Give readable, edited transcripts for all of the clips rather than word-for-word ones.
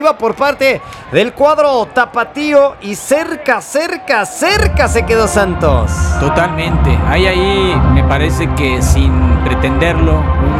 por parte del cuadro tapatío y cerca se quedó Santos. Totalmente. Ahí me parece que sin pretenderlo,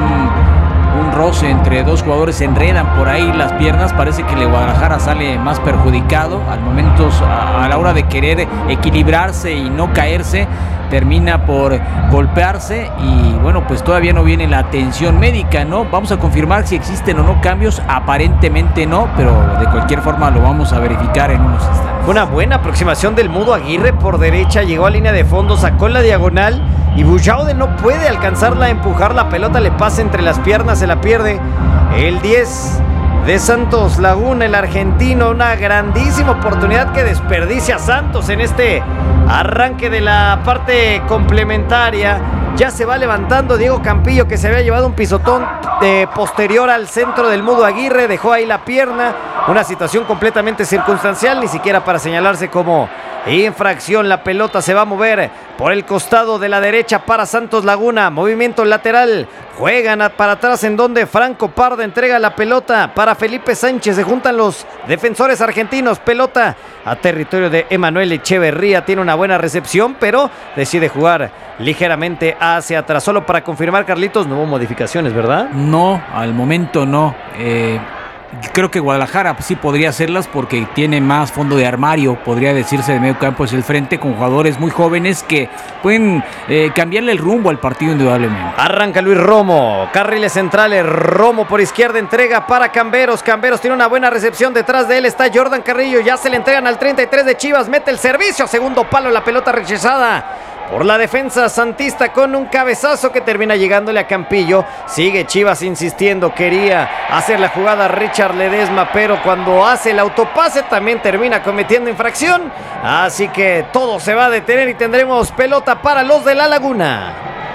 un roce entre dos jugadores, se enredan por ahí las piernas. Parece que el Guadalajara sale más perjudicado al momento, a la hora de querer equilibrarse y no caerse, termina por golpearse y bueno, pues todavía no viene la atención médica, ¿no? Vamos a confirmar si existen o no cambios, aparentemente no, pero de cualquier forma lo vamos a verificar en unos instantes. Una buena aproximación del Mudo Aguirre por derecha, llegó a línea de fondo, sacó la diagonal y Bullaude no puede alcanzarla a empujar, la pelota le pasa entre las piernas, se la pierde el 10 de Santos Laguna, el argentino. Una grandísima oportunidad que desperdicia Santos en este arranque de la parte complementaria. Ya se va levantando Diego Campillo, que se había llevado un pisotón posterior al centro del Mudo Aguirre, dejó ahí la pierna. Una situación completamente circunstancial, ni siquiera para señalarse como infracción. La pelota se va a mover por el costado de la derecha para Santos Laguna, movimiento lateral, juegan para atrás en donde Franco Pardo entrega la pelota para Felipe Sánchez, se juntan los defensores argentinos, pelota a territorio de Emanuel Echeverría, tiene una buena recepción pero decide jugar ligeramente hacia atrás. Solo para confirmar, Carlitos, no hubo modificaciones, ¿verdad? No, al momento no. Creo que Guadalajara sí podría hacerlas porque tiene más fondo de armario, podría decirse, de medio campo es el frente, con jugadores muy jóvenes que pueden cambiarle el rumbo al partido indudablemente. Arranca Luis Romo, carriles centrales, Romo por izquierda, entrega para Camberos, Camberos tiene una buena recepción, detrás de él está Jordan Carrillo, ya se le entregan al 33 de Chivas, mete el servicio, segundo palo, la pelota rechazada por la defensa santista con un cabezazo que termina llegándole a Campillo. Sigue Chivas insistiendo, quería hacer la jugada Richard Ledesma, pero cuando hace el autopase también termina cometiendo infracción. Así que todo se va a detener y tendremos pelota para los de La Laguna.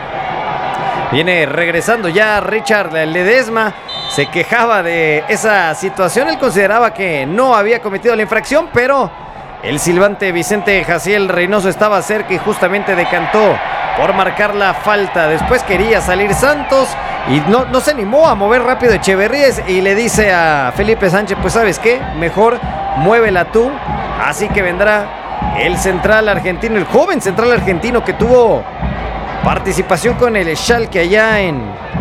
Viene regresando ya Richard Ledesma. Se quejaba de esa situación, él consideraba que no había cometido la infracción, pero el silbante Vicente Jaciel Reynoso estaba cerca y justamente decantó por marcar la falta. Después quería salir Santos y no se animó a mover rápido Echeverría y le dice a Felipe Sánchez, pues ¿sabes qué? Mejor muévela tú. Así que vendrá el central argentino, el joven central argentino que tuvo participación con el Schalke allá en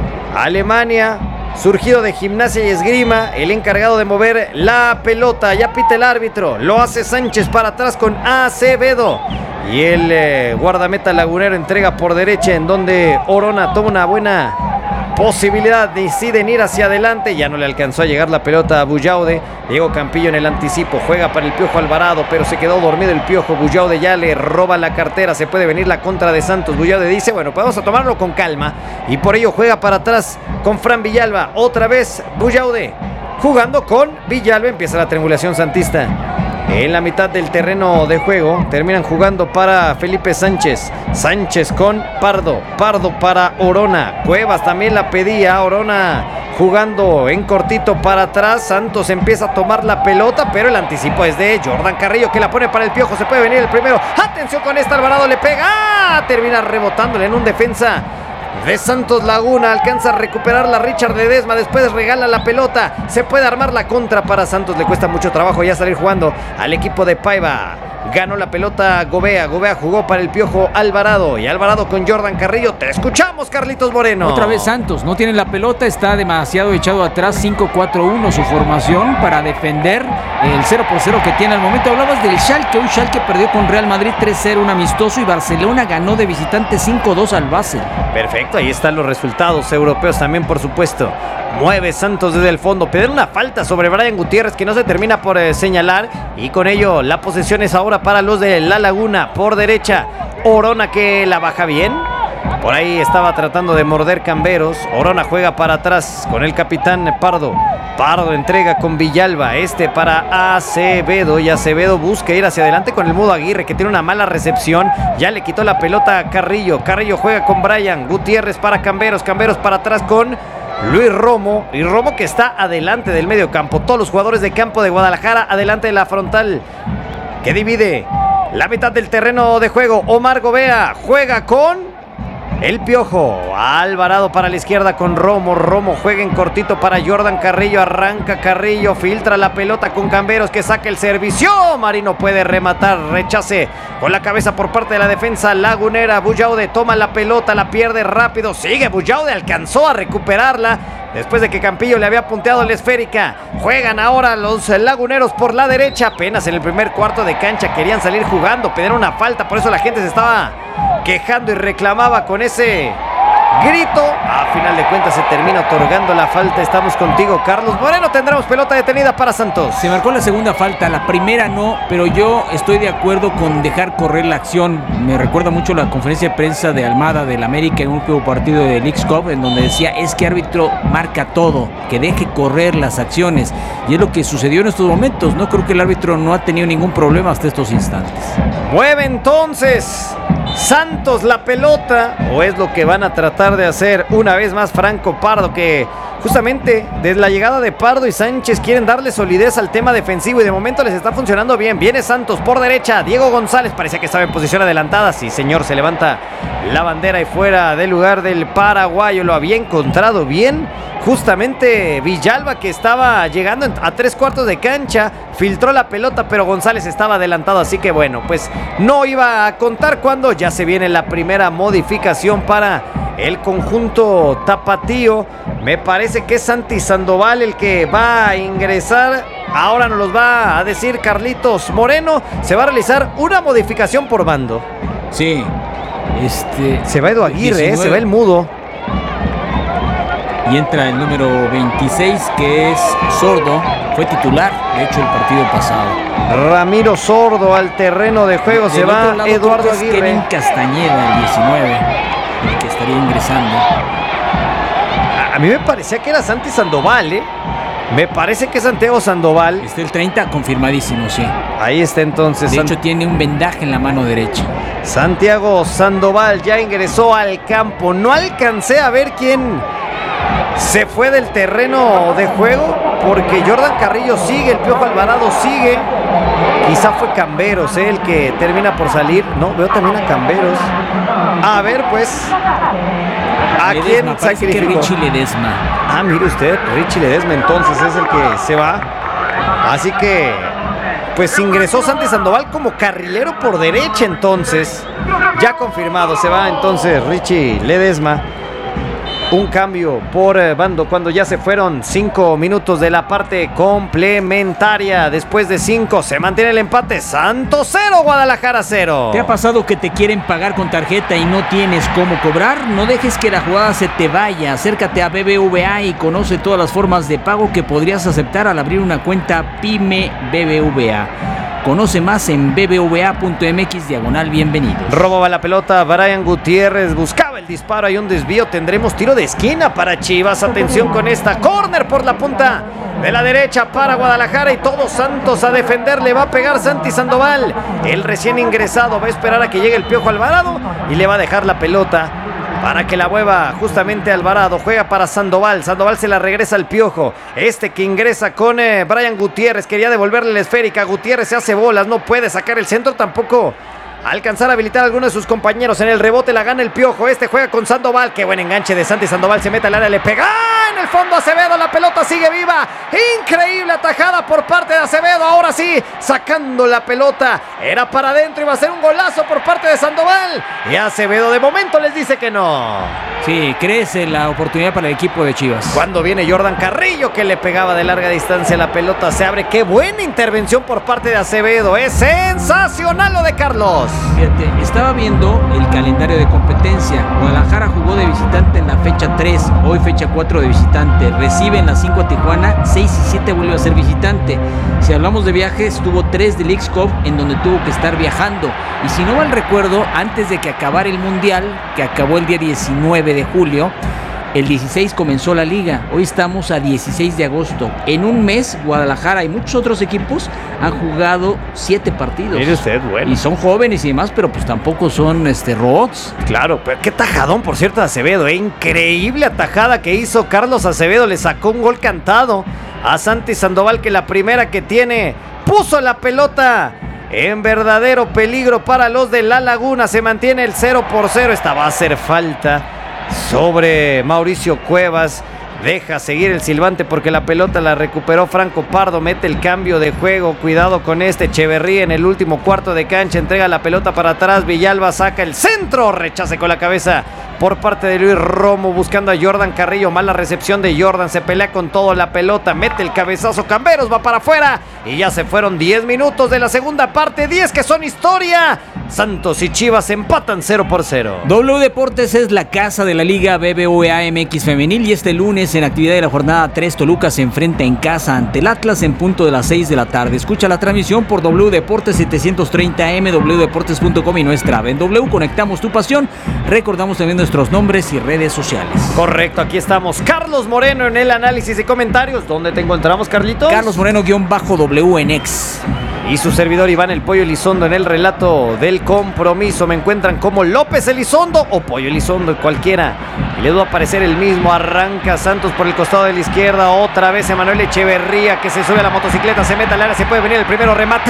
Alemania, surgido de Gimnasia y Esgrima, el encargado de mover la pelota. Ya pita el árbitro, lo hace Sánchez para atrás con Acevedo y el guardameta lagunero entrega por derecha en donde Orona toma una buena posibilidad, deciden ir hacia adelante, ya no le alcanzó a llegar la pelota a Bullaude. Diego Campillo en el anticipo, juega para el Piojo Alvarado, pero se quedó dormido el Piojo. Bullaude ya le roba la cartera, se puede venir la contra de Santos. Bullaude dice, bueno, pues vamos a tomarlo con calma y por ello juega para atrás con Fran Villalba. Otra vez Bullaude jugando con Villalba, empieza la triangulación santista. En la mitad del terreno de juego terminan jugando para Felipe Sánchez, Sánchez con Pardo, Pardo para Orona, Cuevas también la pedía, Orona jugando en cortito para atrás. Santos empieza a tomar la pelota, pero el anticipo es de Jordan Carrillo, que la pone para el Piojo, se puede venir el primero, atención con esta, Alvarado le pega, termina rebotándole en un defensa de Santos Laguna, alcanza a recuperarla Richard Ledesma, después regala la pelota, se puede armar la contra para Santos, le cuesta mucho trabajo ya salir jugando al equipo de Paiva. Ganó la pelota Gobea, Gobea jugó para el Piojo Alvarado y Alvarado con Jordan Carrillo. Te escuchamos, Carlitos Moreno. Otra vez Santos, no tiene la pelota, está demasiado echado atrás, 5-4-1 su formación para defender el 0-0 que tiene al momento. Hablabas del Schalke, un Schalke perdió con Real Madrid 3-0, un amistoso, y Barcelona ganó de visitante 5-2 al Basel. Perfecto, ahí están los resultados europeos también, por supuesto. Mueve Santos desde el fondo, pedir una falta sobre Brian Gutiérrez que no se termina por señalar, y con ello la posesión es ahora para los de La Laguna. Por derecha Orona, que la baja bien, por ahí estaba tratando de morder Camberos. Orona juega para atrás con el capitán Pardo, Pardo entrega con Villalba, para Acevedo, y Acevedo busca ir hacia adelante con el Mudo Aguirre, que tiene una mala recepción, ya le quitó la pelota a Carrillo, Carrillo juega con Brian Gutiérrez para Camberos, Camberos para atrás con Luis Romo, y Romo que está adelante del medio campo. Todos los jugadores de campo de Guadalajara adelante de la frontal que divide la mitad del terreno de juego. Omar Gobea juega con El Piojo, Alvarado para la izquierda con Romo. Romo juega en cortito para Jordan Carrillo. Arranca Carrillo, filtra la pelota con Camberos que saca el servicio. Marino puede rematar, rechace con la cabeza por parte de la defensa lagunera. Bullaude toma la pelota, la pierde rápido. Sigue Bullaude, alcanzó a recuperarla después de que Campillo le había punteado la esférica. Juegan ahora los laguneros por la derecha. Apenas en el primer cuarto de cancha querían salir jugando, pedir una falta. Por eso la gente se estaba quejando y reclamaba con ese grito. A final de cuentas se termina otorgando la falta. Estamos contigo, Carlos Moreno. Tendremos pelota detenida para Santos. Se marcó la segunda falta, la primera no, pero yo estoy de acuerdo con dejar correr la acción. Me recuerda mucho la conferencia de prensa de Almada del América en un último partido de Leagues Cup, en donde decía, es que árbitro marca todo, que deje correr las acciones. Y es lo que sucedió en estos momentos. No creo que el árbitro no ha tenido ningún problema hasta estos instantes. Mueve entonces Santos la pelota, o es lo que van a tratar de hacer una vez más Franco Pardo, que justamente desde la llegada de Pardo y Sánchez quieren darle solidez al tema defensivo y de momento les está funcionando bien. Viene Santos por derecha, Diego González parecía que estaba en posición adelantada. Sí, señor, se levanta la bandera y fuera del lugar del paraguayo. Lo había encontrado bien justamente Villalba, que estaba llegando a 3/4 de cancha, filtró la pelota, pero González estaba adelantado, así que bueno, pues no iba a contar cuando ya se viene la primera modificación para el conjunto tapatío. Me parece que es Santi Sandoval el que va a ingresar. Ahora nos los va a decir Carlitos Moreno. Se va a realizar una modificación por bando. Sí, se va Edu Aguirre, se va el mudo. Y entra el número 26, que es Sordo. Fue titular, de hecho, el partido pasado. Ramiro Sordo al terreno de juego. Se va Eduardo Aguirre. Kevin Castañeda, el 19, el que estaría ingresando. A mí me parecía que era Santi Sandoval, ¿eh? Me parece que es Santiago Sandoval. Está el 30, confirmadísimo, sí. Ahí está entonces. De hecho, tiene un vendaje en la mano derecha. Santiago Sandoval ya ingresó al campo. No alcancé a ver quién se fue del terreno de juego, porque Jordan Carrillo sigue, el Piojo Alvarado sigue. Quizá fue Camberos, el que termina por salir. No, veo también a Camberos. A ver, pues, ¿a quién sacrificó? Richie Ledesma. Ah, mire usted, Richie Ledesma entonces es el que se va. Así que, pues ingresó Santi Sandoval como carrilero por derecha entonces. Ya confirmado, se va entonces Richie Ledesma. Un cambio por bando cuando ya se fueron 5 minutos de la parte complementaria. Después de 5 se mantiene el empate. Santos 0, Guadalajara 0. ¿Te ha pasado que te quieren pagar con tarjeta y no tienes cómo cobrar? No dejes que la jugada se te vaya. Acércate a BBVA y conoce todas las formas de pago que podrías aceptar al abrir una cuenta PYME BBVA. Conoce más en bbva.mx/bienvenidos. Robaba la pelota Brian Gutiérrez, buscaba el disparo, hay un desvío, tendremos tiro de esquina para Chivas. Atención con esta, córner por la punta de la derecha para Guadalajara y todo Santos a defender. Le va a pegar Santi Sandoval, el recién ingresado va a esperar a que llegue el Piojo Alvarado y le va a dejar la pelota para que la mueva justamente Alvarado. Juega para Sandoval. Sandoval se la regresa al Piojo. Que ingresa con Brian Gutiérrez. Quería devolverle la esférica. Gutiérrez se hace bolas. No puede sacar el centro tampoco. Alcanzar a habilitar a alguno de sus compañeros. En el rebote la gana el Piojo. Juega con Sandoval. Qué buen enganche de Santi Sandoval. Se mete al área. Le pega. En el fondo Acevedo. La pelota sigue viva. Increíble atajada por parte de Acevedo. Ahora sí. Sacando la pelota. Era para adentro. Iba a ser un golazo por parte de Sandoval. Y Acevedo de momento les dice que no. Sí, crece la oportunidad para el equipo de Chivas. Cuando viene Jordan Carrillo, que le pegaba de larga distancia, la pelota se abre. Qué buena intervención por parte de Acevedo. Es sensacional lo de Carlos. Fíjate, estaba viendo el calendario de competencia. Guadalajara jugó de visitante en la fecha 3, hoy fecha 4 de visitante. Recibe en las 5 a Tijuana, 6 y 7 vuelve a ser visitante. Si hablamos de viajes, tuvo 3 de Leagues Cup en donde tuvo que estar viajando. Y si no mal recuerdo, antes de que acabara el Mundial, que acabó el día 19 de julio, el 16 comenzó la liga. Hoy estamos a 16 de agosto. En un mes, Guadalajara y muchos otros equipos han jugado 7 partidos. Mire usted, bueno. Y son jóvenes y demás, pero pues tampoco son robots. Claro, pero qué tajadón, por cierto, de Acevedo. Increíble atajada que hizo Carlos Acevedo. Le sacó un gol cantado a Santi Sandoval, que la primera que tiene puso la pelota en verdadero peligro para los de La Laguna. Se mantiene el 0-0. Esta va a ser falta sobre Mauricio Cuevas. Deja seguir el silbante porque la pelota la recuperó Franco Pardo. Mete el cambio de juego. Cuidado con este Echeverría en el último cuarto de cancha. Entrega la pelota para atrás. Villalba saca el centro. Rechace con la cabeza por parte de Luis Romo. Buscando a Jordan Carrillo. Mala recepción de Jordan. Se pelea con todo la pelota. Mete el cabezazo. Camberos va para afuera. Y ya se fueron 10 minutos de la segunda parte. 10 que son historia. Santos y Chivas empatan 0-0. W Deportes es la casa de la Liga BBVA MX Femenil y este lunes en actividad de la jornada 3 Toluca se enfrenta en casa ante el Atlas en punto de las 6 de la tarde. Escucha la transmisión por W Deportes 730M, wdeportes.com y nuestra app. En W conectamos tu pasión. Recordamos también nuestros nombres y redes sociales. Correcto, aquí estamos. Carlos Moreno en el análisis y comentarios. ¿Dónde te encontramos, Carlitos? Carlos Moreno-W en X. Y su servidor Iván el Pollo Elizondo en el relato del compromiso. Me encuentran como López Elizondo o Pollo Elizondo, cualquiera. Y les va a aparecer el mismo. Arranca Santos por el costado de la izquierda. Otra vez Emanuel Echeverría que se sube a la motocicleta, se mete al área, se puede venir el primero remate.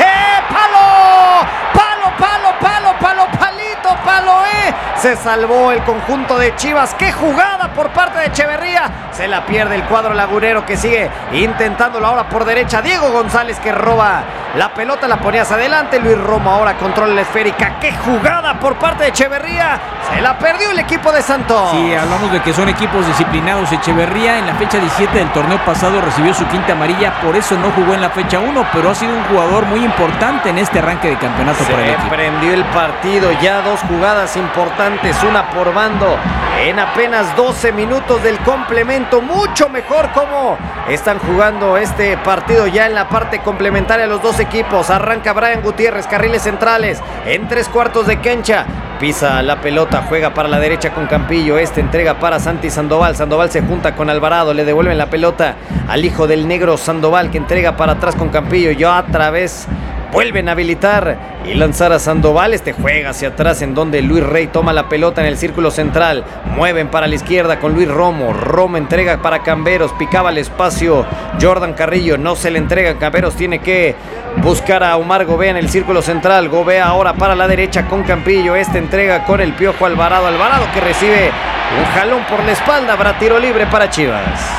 ¡Palo! ¡Palo, palo, palo, palo, palito, palo! Se salvó el conjunto de Chivas. ¡Qué jugada por parte de Echeverría! Se la pierde el cuadro lagunero que sigue intentándolo ahora por derecha. Diego González que roba la pelota, la ponía hacia adelante. Luis Romo ahora controla la esférica. ¡Qué jugada por parte de Echeverría! Se la perdió el equipo de Santos. Sí, hablamos de que son equipos disciplinados. Echeverría en la fecha 17 del torneo pasado recibió su quinta amarilla, por eso no jugó en la fecha 1, pero ha sido un jugador muy importante en este arranque de campeonato por el equipo. Se prendió el partido, ya dos jugadas importantes, una por bando en apenas 12 minutos del complemento. Mucho mejor cómo están jugando este partido ya en la parte complementaria los dos equipos. Arranca Brian Gutiérrez, carriles centrales en 3/4 de cancha. Pisa la pelota, juega para la derecha con Campillo. Entrega para Santi Sandoval. Sandoval se junta con Alvarado. Le devuelven la pelota al hijo del negro Sandoval que entrega para atrás con Campillo. Y otra vez vuelven a habilitar y lanzar a Sandoval. Juega hacia atrás en donde Luis Rey toma la pelota en el círculo central. Mueven para la izquierda con Luis Romo. Romo entrega para Camberos. Picaba el espacio Jordan Carrillo. No se le entrega. Camberos tiene que buscar a Omar Gobea en el círculo central. Gobea ahora para la derecha con Campillo. Entrega con el Piojo Alvarado. Alvarado que recibe un jalón por la espalda. Habrá tiro libre para Chivas.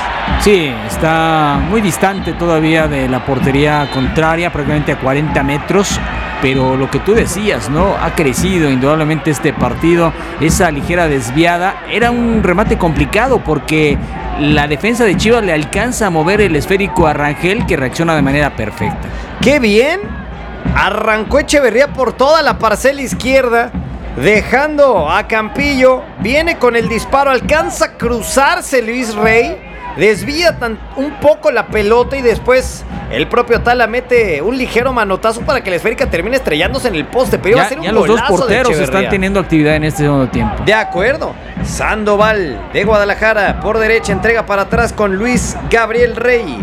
Sí, está muy distante todavía de la portería contraria, prácticamente a 40 metros. Pero lo que tú decías, ¿no? Ha crecido indudablemente este partido. Esa ligera desviada era un remate complicado porque la defensa de Chivas le alcanza a mover el esférico a Rangel, que reacciona de manera perfecta. ¡Qué bien! Arrancó Echeverría por toda la parcela izquierda, dejando a Campillo. Viene con el disparo, alcanza a cruzarse Luis Rey. Desvía un poco la pelota y después el propio Tala mete un ligero manotazo para que la esférica termine estrellándose en el poste. Pero iba a ser un los dos golazo porteros están teniendo actividad en este segundo tiempo. De acuerdo. Sandoval de Guadalajara por derecha, entrega para atrás con Luis Gabriel Rey.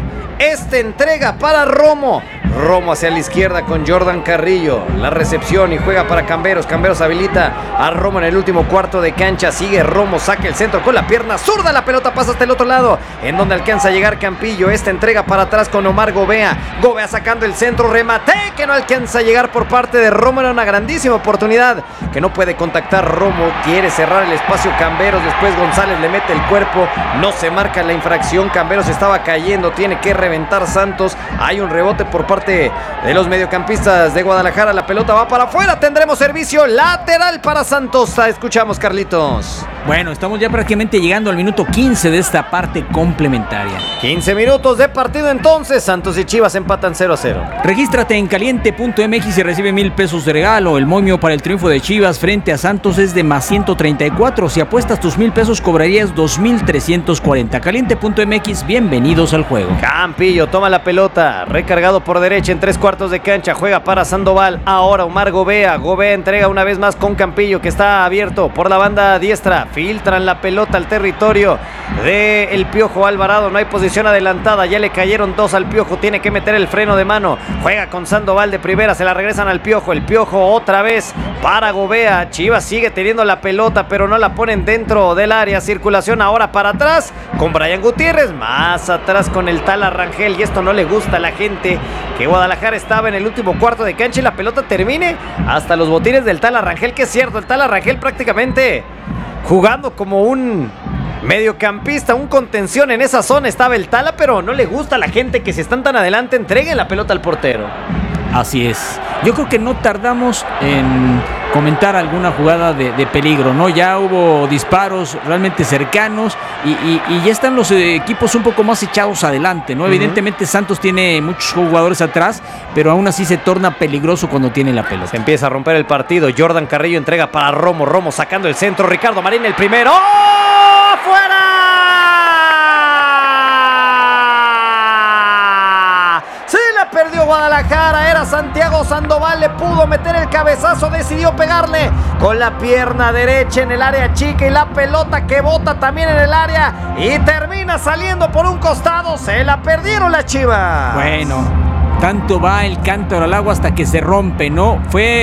Entrega para Romo. Romo hacia la izquierda con Jordan Carrillo. La recepción y juega para Camberos. Camberos habilita a Romo en el último cuarto de cancha. Sigue Romo, saca el centro con la pierna zurda. La pelota pasa hasta el otro lado, en donde alcanza a llegar Campillo. Entrega para atrás con Omar Gobea. Gobea sacando el centro. Remate que no alcanza a llegar por parte de Romo. Era una grandísima oportunidad que no puede contactar Romo. Quiere cerrar el espacio Camberos. Después González le mete el cuerpo. No se marca la infracción. Camberos estaba cayendo. Tiene que reventar Santos. Hay un rebote por parte de los mediocampistas de Guadalajara. La pelota va para afuera. Tendremos servicio lateral para Santos. Escuchamos, Carlitos. Bueno, estamos ya prácticamente llegando al minuto 15 de esta parte complementaria. 15 minutos de partido entonces. Santos y Chivas empatan 0-0. Regístrate en caliente.mx y recibe 1,000 pesos de regalo. El momio para el triunfo de Chivas frente a Santos es de más 134. Si apuestas tus 1,000 pesos cobrarías 2,340. Caliente.mx, bienvenidos al juego. Campillo toma la pelota, recargado por derecha en 3/4 de cancha, juega para Sandoval. Ahora Omar Gobea. Gobea entrega una vez más con Campillo, que está abierto por la banda diestra. Filtran la pelota al territorio del Piojo Alvarado. No hay posición adelantada, ya le cayeron dos al Piojo. Tiene que meter el freno de mano. Juega con Sandoval de primera, se la regresan al Piojo. El Piojo otra vez para Gobea. Chivas sigue teniendo la pelota, pero no la ponen dentro del área. Circulación ahora para atrás con Brian Gutiérrez. Más atrás con el Tala Rangel. Y esto no le gusta a la gente, que que Guadalajara estaba en el último cuarto de cancha y la pelota termine hasta los botines del Tala Rangel, que es cierto, el Tala Rangel prácticamente jugando como un mediocampista, un contención en esa zona estaba el Tala, pero no le gusta a la gente que si están tan adelante entreguen la pelota al portero. Así es. Yo creo que no tardamos en comentar alguna jugada de peligro, ¿no? Ya hubo disparos realmente cercanos y ya están los equipos un poco más echados adelante, ¿no? Evidentemente Santos tiene muchos jugadores atrás, pero aún así se torna peligroso cuando tiene la pelota. Se empieza a romper el partido. Jordan Carrillo entrega para Romo. Romo sacando el centro. Ricardo Marín el primero. ¡Oh! ¡Fuera! Perdió Guadalajara, era Santiago Sandoval, le pudo meter el cabezazo, decidió pegarle con la pierna derecha en el área chica y la pelota que bota también en el área y termina saliendo por un costado. Se la perdieron las Chivas. Bueno, tanto va el cántaro al agua hasta que se rompe, ¿no?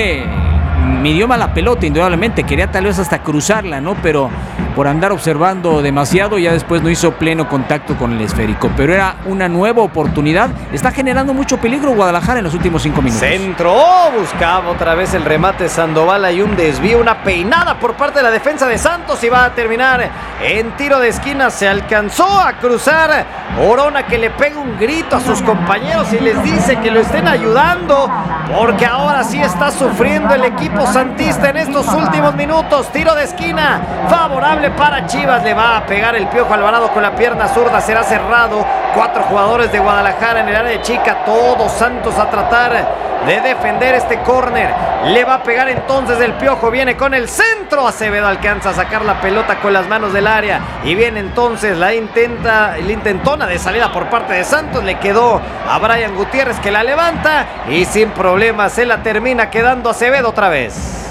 Midió mal la pelota, indudablemente, quería tal vez hasta cruzarla, ¿no? Pero por andar observando demasiado, ya después no hizo pleno contacto con el esférico. Pero era una nueva oportunidad. Está generando mucho peligro Guadalajara en los últimos 5 minutos. Centro, buscaba otra vez el remate Sandoval, hay un desvío, una peinada por parte de la defensa de Santos y va a terminar en tiro de esquina. Se alcanzó a cruzar Orona, que le pega un grito a sus compañeros y les dice que lo estén ayudando, porque ahora sí está sufriendo el equipo santista en estos últimos minutos. Tiro de esquina favorable para Chivas, le va a pegar el Piojo Alvarado con la pierna zurda, será cerrado. 4 jugadores de Guadalajara en el área chica, todos Santos a tratar de defender este córner. Le va a pegar entonces el Piojo, viene con el centro, Acevedo alcanza a sacar la pelota con las manos del área y viene entonces la intentona de salida por parte de Santos, le quedó a Brian Gutiérrez que la levanta y sin problemas se la termina quedando Acevedo otra vez.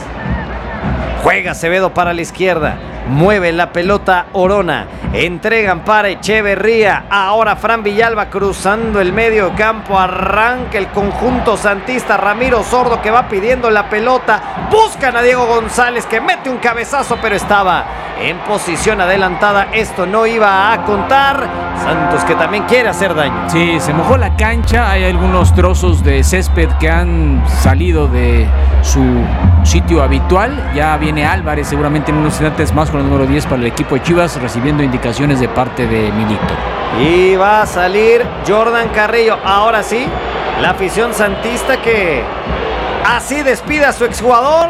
Juega Acevedo para la izquierda, mueve la pelota Orona, entregan para Echeverría, ahora Fran Villalba cruzando el medio campo, arranca el conjunto santista, Ramiro Sordo que va pidiendo la pelota, buscan a Diego González que mete un cabezazo pero estaba en posición adelantada, esto no iba a contar. Santos que también quiere hacer daño. Sí, se mojó la cancha, hay algunos trozos de césped que han salido de su sitio habitual. Ya viene Álvarez seguramente en unos instantes más con el número 10 para el equipo de Chivas, recibiendo indicaciones de parte de Milito. Y va a salir Jordan Carrillo. Ahora sí, la afición santista que así despide a su exjugador.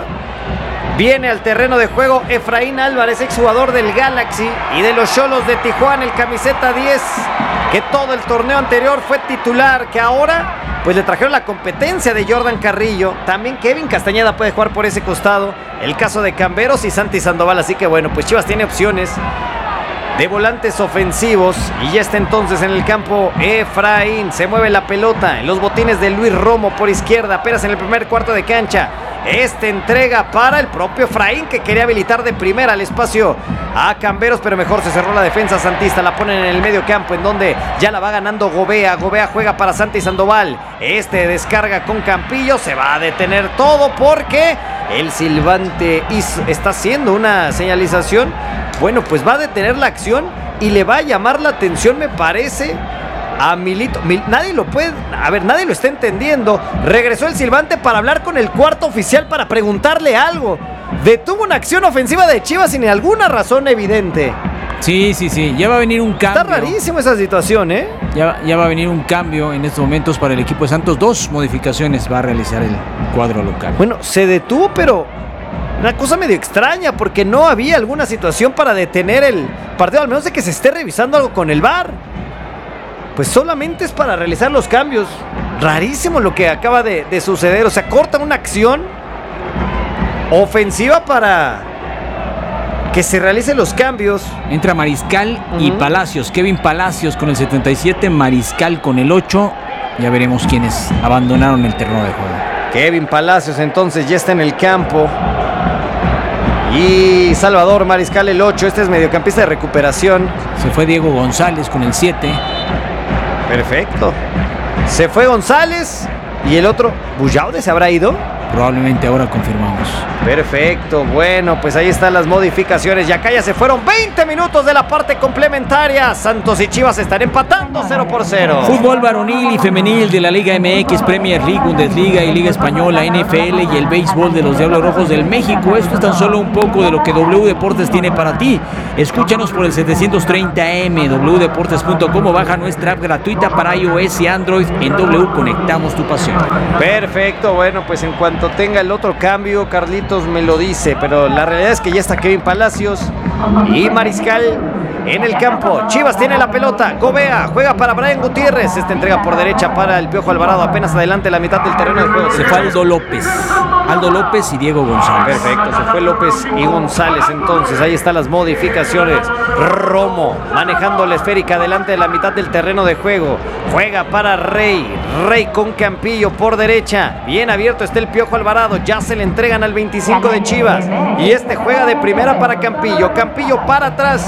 Viene al terreno de juego Efraín Álvarez, exjugador del Galaxy y de los Xolos de Tijuana, el camiseta 10, que todo el torneo anterior fue titular, que ahora pues le trajeron la competencia de Jordan Carrillo. También Kevin Castañeda puede jugar por ese costado. El caso de Camberos y Santi Sandoval. Así que bueno, pues Chivas tiene opciones de volantes ofensivos y ya está entonces en el campo Efraín. Se mueve la pelota en los botines de Luis Romo por izquierda, apenas en el primer cuarto de cancha. Entrega para el propio Efraín, que quería habilitar de primera el espacio a Camberos, pero mejor se cerró la defensa santista. La ponen en el medio campo, en donde ya la va ganando Gobea. Gobea juega para Santi Sandoval. Descarga con Campillo. Se va a detener todo porque el silbante está haciendo una señalización. Bueno, pues va a detener la acción y le va a llamar la atención, me parece, a Milito. Nadie lo está entendiendo. Regresó el silbante para hablar con el cuarto oficial para preguntarle algo. Detuvo una acción ofensiva de Chivas sin alguna razón evidente. Sí, ya va a venir un cambio. Está rarísimo esa situación, ¿eh? Ya va a venir un cambio en estos momentos para el equipo de Santos. 2 modificaciones va a realizar el cuadro local. Bueno, se detuvo, pero una cosa medio extraña, porque no había alguna situación para detener el partido, al menos de que se esté revisando algo con el VAR. Pues solamente es para realizar los cambios. Rarísimo lo que acaba de suceder. O sea, cortan una acción ofensiva para que se realicen los cambios. Entra Mariscal y Palacios. Kevin Palacios con el 77, Mariscal con el 8. Ya veremos quiénes abandonaron el terreno de juego. Kevin Palacios entonces ya está en el campo. Y Salvador Mariscal el 8. Este es mediocampista de recuperación. Se fue Diego González con el 7. Perfecto. Se fue González. Y el otro, ¿Bullaude se habrá ido? probablemente ahora confirmamos. Perfecto, bueno, pues ahí están las modificaciones. Y acá ya se fueron 20 minutos de la parte complementaria. Santos y Chivas están empatando 0-0. Fútbol varonil y femenil de la Liga MX, Premier League, Bundesliga y Liga Española, NFL y el béisbol de los Diablos Rojos del México. Esto es tan solo un poco de lo que W Deportes tiene para ti. Escúchanos por el 730M, wdeportes.com, o baja nuestra app gratuita para iOS y Android. En W conectamos tu pasión. Perfecto, bueno, pues en cuanto tenga el otro cambio, Carlitos me lo dice, pero la realidad es que ya está Kevin Palacios y Mariscal en el campo. Chivas tiene la pelota, Gobea juega para Brian Gutiérrez, esta entrega por derecha para el Piojo Alvarado, apenas adelante de la mitad del terreno de juego. Se fue Aldo López y Diego González. Perfecto, se fue López y González. Entonces ahí están las modificaciones. Romo manejando la esférica delante de la mitad del terreno de juego, juega para Rey con Campillo por derecha, bien abierto está el Piojo Alvarado, ya se le entregan al 25 de Chivas y este juega de primera para Campillo para atrás.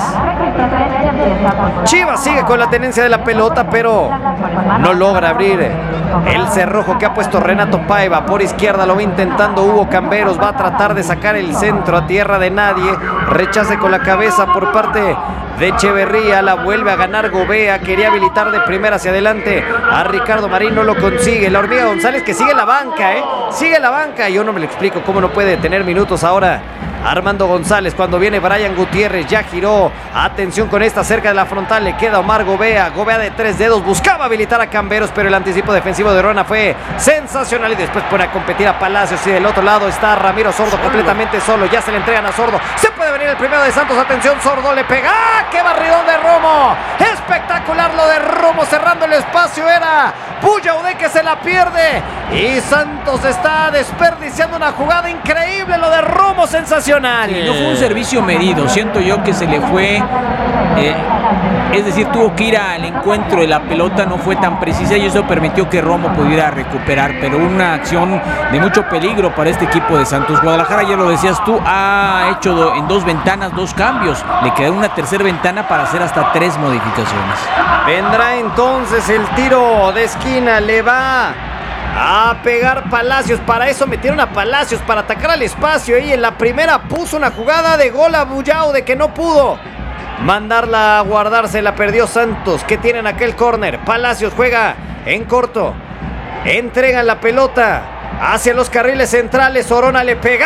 Chivas sigue con la tenencia de la pelota, pero no logra abrir el cerrojo que ha puesto Renato Paiva. Por izquierda lo va intentando Hugo Camberos, va a tratar de sacar el centro a tierra de nadie, rechace con la cabeza por parte de Echeverría, la vuelve a ganar Gobea, quería habilitar de primera hacia adelante a Ricardo Marín, no lo consigue. La Hormiga González que sigue la banca, sigue la banca. Yo no me lo explico cómo no puede tener minutos ahora Armando González cuando viene Brian Gutiérrez, ya giró, atención con esta cerca de la frontal, le queda Omar Gobea de 3 dedos, buscaba habilitar a Camberos, pero el anticipo defensivo de Rona fue sensacional y después pone a competir a Palacios y del otro lado está Ramiro Sordo completamente solo, ya se le entregan a Sordo, se puede venir el primero de Santos, atención, Sordo le pega, ¡ah! ¡Qué barridón de Romo! Espectacular lo de Romo cerrando el espacio, era Buyaudé que se la pierde y Santos está desperdiciando una jugada increíble, lo de Romo, sensacional. Sí, no fue un servicio medido, siento yo que se le fue, es decir, tuvo que ir al encuentro de la pelota, no fue tan precisa y eso permitió que Romo pudiera recuperar, pero una acción de mucho peligro para este equipo de Santos. Guadalajara, ya lo decías tú, ha hecho en 2 ventanas 2 cambios, le queda una tercera ventana para hacer hasta 3 modificaciones. Vendrá entonces el tiro de esquina, le va a pegar Palacios, para eso metieron a Palacios, para atacar al espacio, y en la primera puso una jugada de gol a Buyaudé que no pudo mandarla a guardarse, la perdió Santos, que tienen aquel córner. Palacios juega en corto, entregan la pelota hacia los carriles centrales, Orona le pega,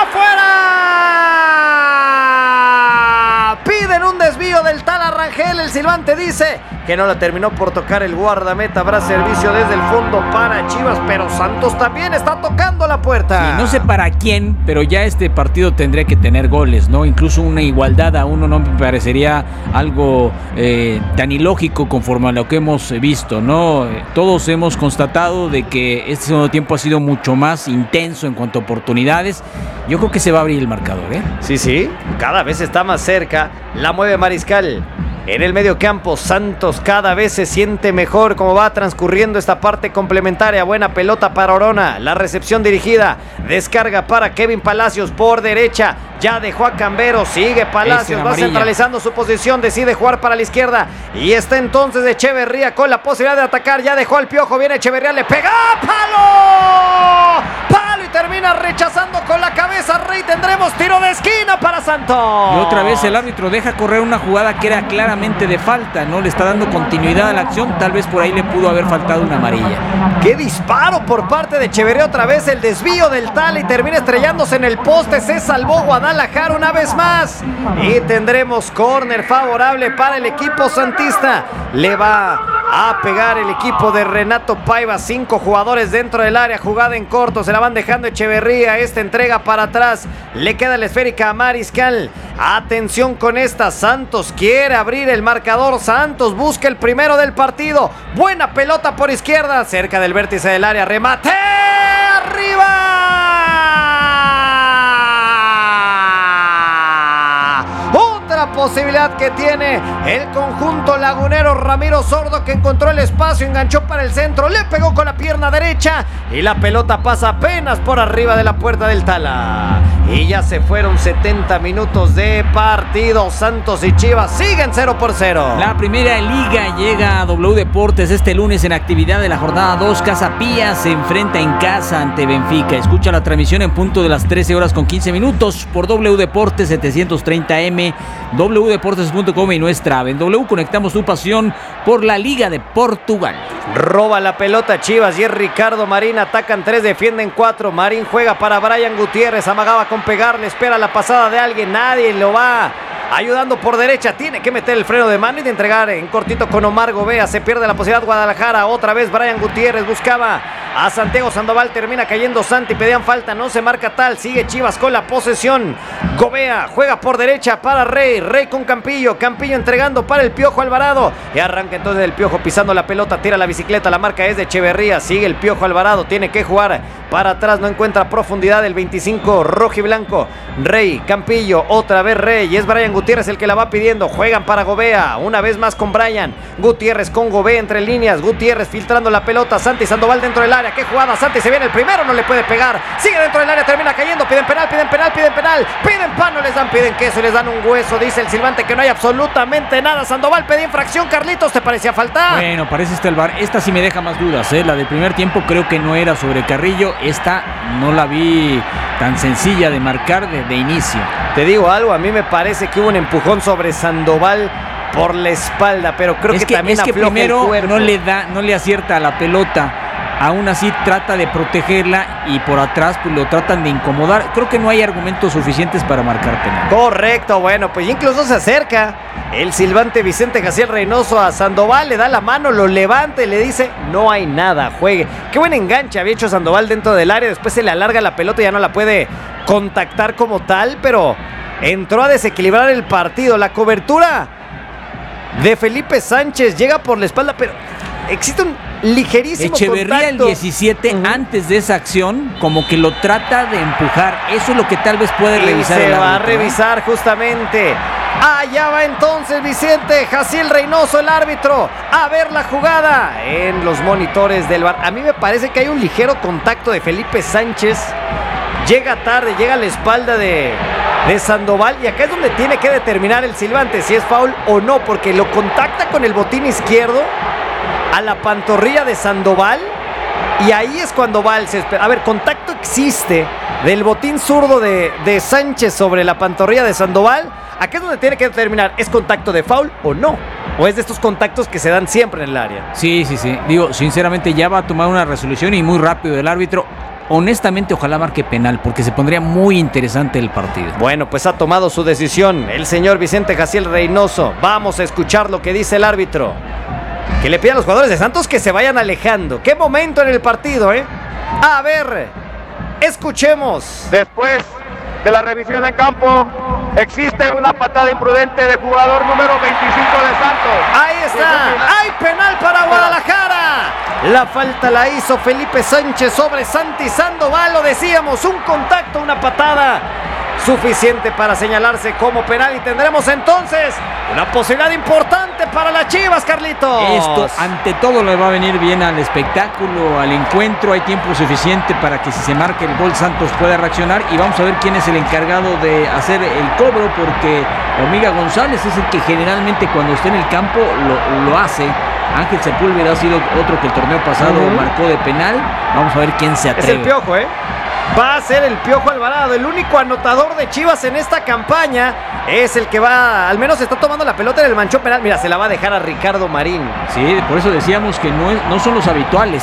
¡fuera! Piden un desvío del Tala Rangel, el silbante dice que no la terminó por tocar el guardameta. Habrá servicio desde el fondo para Chivas, pero Santos también está tocando la puerta. Sí, no sé para quién, pero ya este partido tendría que tener goles, ¿no? Incluso una igualdad a uno no me parecería algo tan ilógico conforme a lo que hemos visto, ¿no? Todos hemos constatado de que este segundo tiempo ha sido mucho más intenso en cuanto a oportunidades. Yo creo que se va a abrir el marcador, ¿eh? Sí, cada vez está más cerca. La mueve Mariscal. En el medio campo, Santos cada vez se siente mejor como va transcurriendo esta parte complementaria. Buena pelota para Orona, la recepción dirigida, descarga para Kevin Palacios por derecha, ya dejó a Camberos, sigue Palacios, va centralizando su posición, decide jugar para la izquierda y está entonces Echeverría con la posibilidad de atacar, ya dejó al Piojo, viene Echeverría, le pega, ¡palo! ¡Palo! Y termina rechazando con la cabeza Rey, tendremos tiro de esquina para Santos. Y otra vez el árbitro deja correr una jugada que era claramente de falta, no le está dando continuidad a la acción, tal vez por ahí le pudo haber faltado una amarilla. ¡Qué disparo por parte de Echeverría! Otra vez el desvío del Tala y termina estrellándose en el poste, se salvó Guadalajara una vez más y tendremos córner favorable para el equipo santista. Le va a pegar el equipo de Renato Paiva, 5 jugadores dentro del área, jugada en corto, se la van dejando Echeverría, esta entrega para atrás, le queda la esférica a Mariscal, atención con esta, Santos quiere abrir el marcador, Santos busca el primero del partido, buena pelota por izquierda, cerca del vértice del área, remate, arriba, posibilidad que tiene el conjunto lagunero. Ramiro Sordo, que encontró el espacio, enganchó para el centro, le pegó con la pierna derecha y la pelota pasa apenas por arriba de la puerta del Tala. Y ya se fueron 70 minutos de partido. Santos y Chivas siguen 0-0. La primera liga llega a W Deportes este lunes en actividad de la jornada 2. Casa Pía se enfrenta en casa ante Benfica. Escucha la transmisión en punto de las 13 horas con 15 minutos por W Deportes 730M, wdeportes.com y nuestra app. En W conectamos tu pasión por la Liga de Portugal. Roba la pelota Chivas y es Ricardo Marín. Atacan 3, defienden 4. Marín juega para Brian Gutiérrez. Amagaba con pegarle, espera la pasada de alguien. Nadie lo va ayudando por derecha. Tiene que meter el freno de mano y de entregar en cortito con Omar Gobea. Se pierde la posibilidad Guadalajara. Otra vez Brian Gutiérrez buscaba a Santiago Sandoval. Termina cayendo Santi. Pedían falta. No se marca tal. Sigue Chivas con la posesión. Gobea juega por derecha para Rey. Rey con Campillo. Campillo entregando para el Piojo Alvarado. Y arranca entonces el Piojo pisando la pelota. Tira la bicicleta. La marca es de Echeverría. Sigue el Piojo Alvarado. Tiene que jugar para atrás. No encuentra profundidad el 25 rojiblanco. Rey. Campillo. Otra vez Rey. Y es Brian Gutiérrez el que la va pidiendo. Juegan para Gobea. Una vez más con Brian. Gutiérrez con Gobea entre líneas. Gutiérrez filtrando la pelota. Santi Sandoval dentro del área. ¡Qué jugada! Santi se viene el primero. No le puede pegar. Sigue dentro del área. Termina cayendo. Piden penal. Piden penal. Piden penal. Piden pan. No les dan. Piden queso y les dan un hueso. Dice el silbante que no hay absolutamente nada. Sandoval pedía infracción. Carlitos, ¿te parecía falta? Bueno, parece el VAR. Esta sí me deja más dudas, ¿eh? La del primer tiempo creo que no era sobre Carrillo. Esta no la vi tan sencilla de marcar de inicio. Te digo algo, a mí me parece que hubo un empujón sobre Sandoval por la espalda, pero creo que también afloja primero el cuerpo. no le acierta a la pelota. Aún así trata de protegerla y por atrás pues lo tratan de incomodar. Creo que no hay argumentos suficientes para marcar penal. Correcto, bueno, pues incluso se acerca el silbante Vicente Jaciel Reynoso a Sandoval, le da la mano, lo levanta y le dice, no hay nada, juegue. Qué buen enganche había hecho Sandoval dentro del área, después se le alarga la pelota y ya no la puede contactar como tal, pero entró a desequilibrar el partido. La cobertura de Felipe Sánchez llega por la espalda, pero existe un ligerísimo Echeverría contacto. El 17 antes de esa acción como que lo trata de empujar. Eso es lo que tal vez puede revisar se el árbitro, va a revisar justamente. Allá va entonces Vicente Jaciel Reynoso, el árbitro, a ver la jugada en los monitores del VAR. A mí me parece que hay un ligero contacto de Felipe Sánchez. Llega tarde, llega a la espalda de Sandoval, y acá es donde tiene que determinar el silbante si es foul o no, porque lo contacta con el botín izquierdo a la pantorrilla de Sandoval, y ahí es cuando va el césped. A ver, contacto existe del botín zurdo de Sánchez sobre la pantorrilla de Sandoval. Acá es donde tiene que determinar, ¿es contacto de foul o no? ¿O es de estos contactos que se dan siempre en el área? Sí. Digo, sinceramente ya va a tomar una resolución y muy rápido el árbitro. Honestamente, ojalá marque penal, porque se pondría muy interesante el partido. Bueno, pues ha tomado su decisión el señor Vicente Jaciel Reynoso. Vamos a escuchar lo que dice el árbitro. Que le pide a los jugadores de Santos que se vayan alejando. ¡Qué momento en el partido, eh! A ver, escuchemos. Después de la revisión en campo, existe una patada imprudente del jugador número 25 de Santos. Ahí está, hay penal para Guadalajara. La falta la hizo Felipe Sánchez sobre Santi Sandoval. Lo decíamos, un contacto, una patada suficiente para señalarse como penal, y tendremos entonces una posibilidad importante para las Chivas, Carlitos. Esto ante todo le va a venir bien al espectáculo, al encuentro. Hay tiempo suficiente para que si se marca el gol Santos pueda reaccionar, y vamos a ver quién es el encargado de hacer el cobro, porque Hormiga González es el que generalmente cuando está en el campo lo hace. Ángel Sepúlveda ha sido otro que el torneo pasado marcó de penal. Vamos a ver quién se atreve. Es el Piojo, va a ser el Piojo Alvarado, el único anotador de Chivas en esta campaña. Es el que va, al menos está tomando la pelota en el manchón penal. Mira, se la va a dejar a Ricardo Marín. Sí, por eso decíamos que no son los habituales.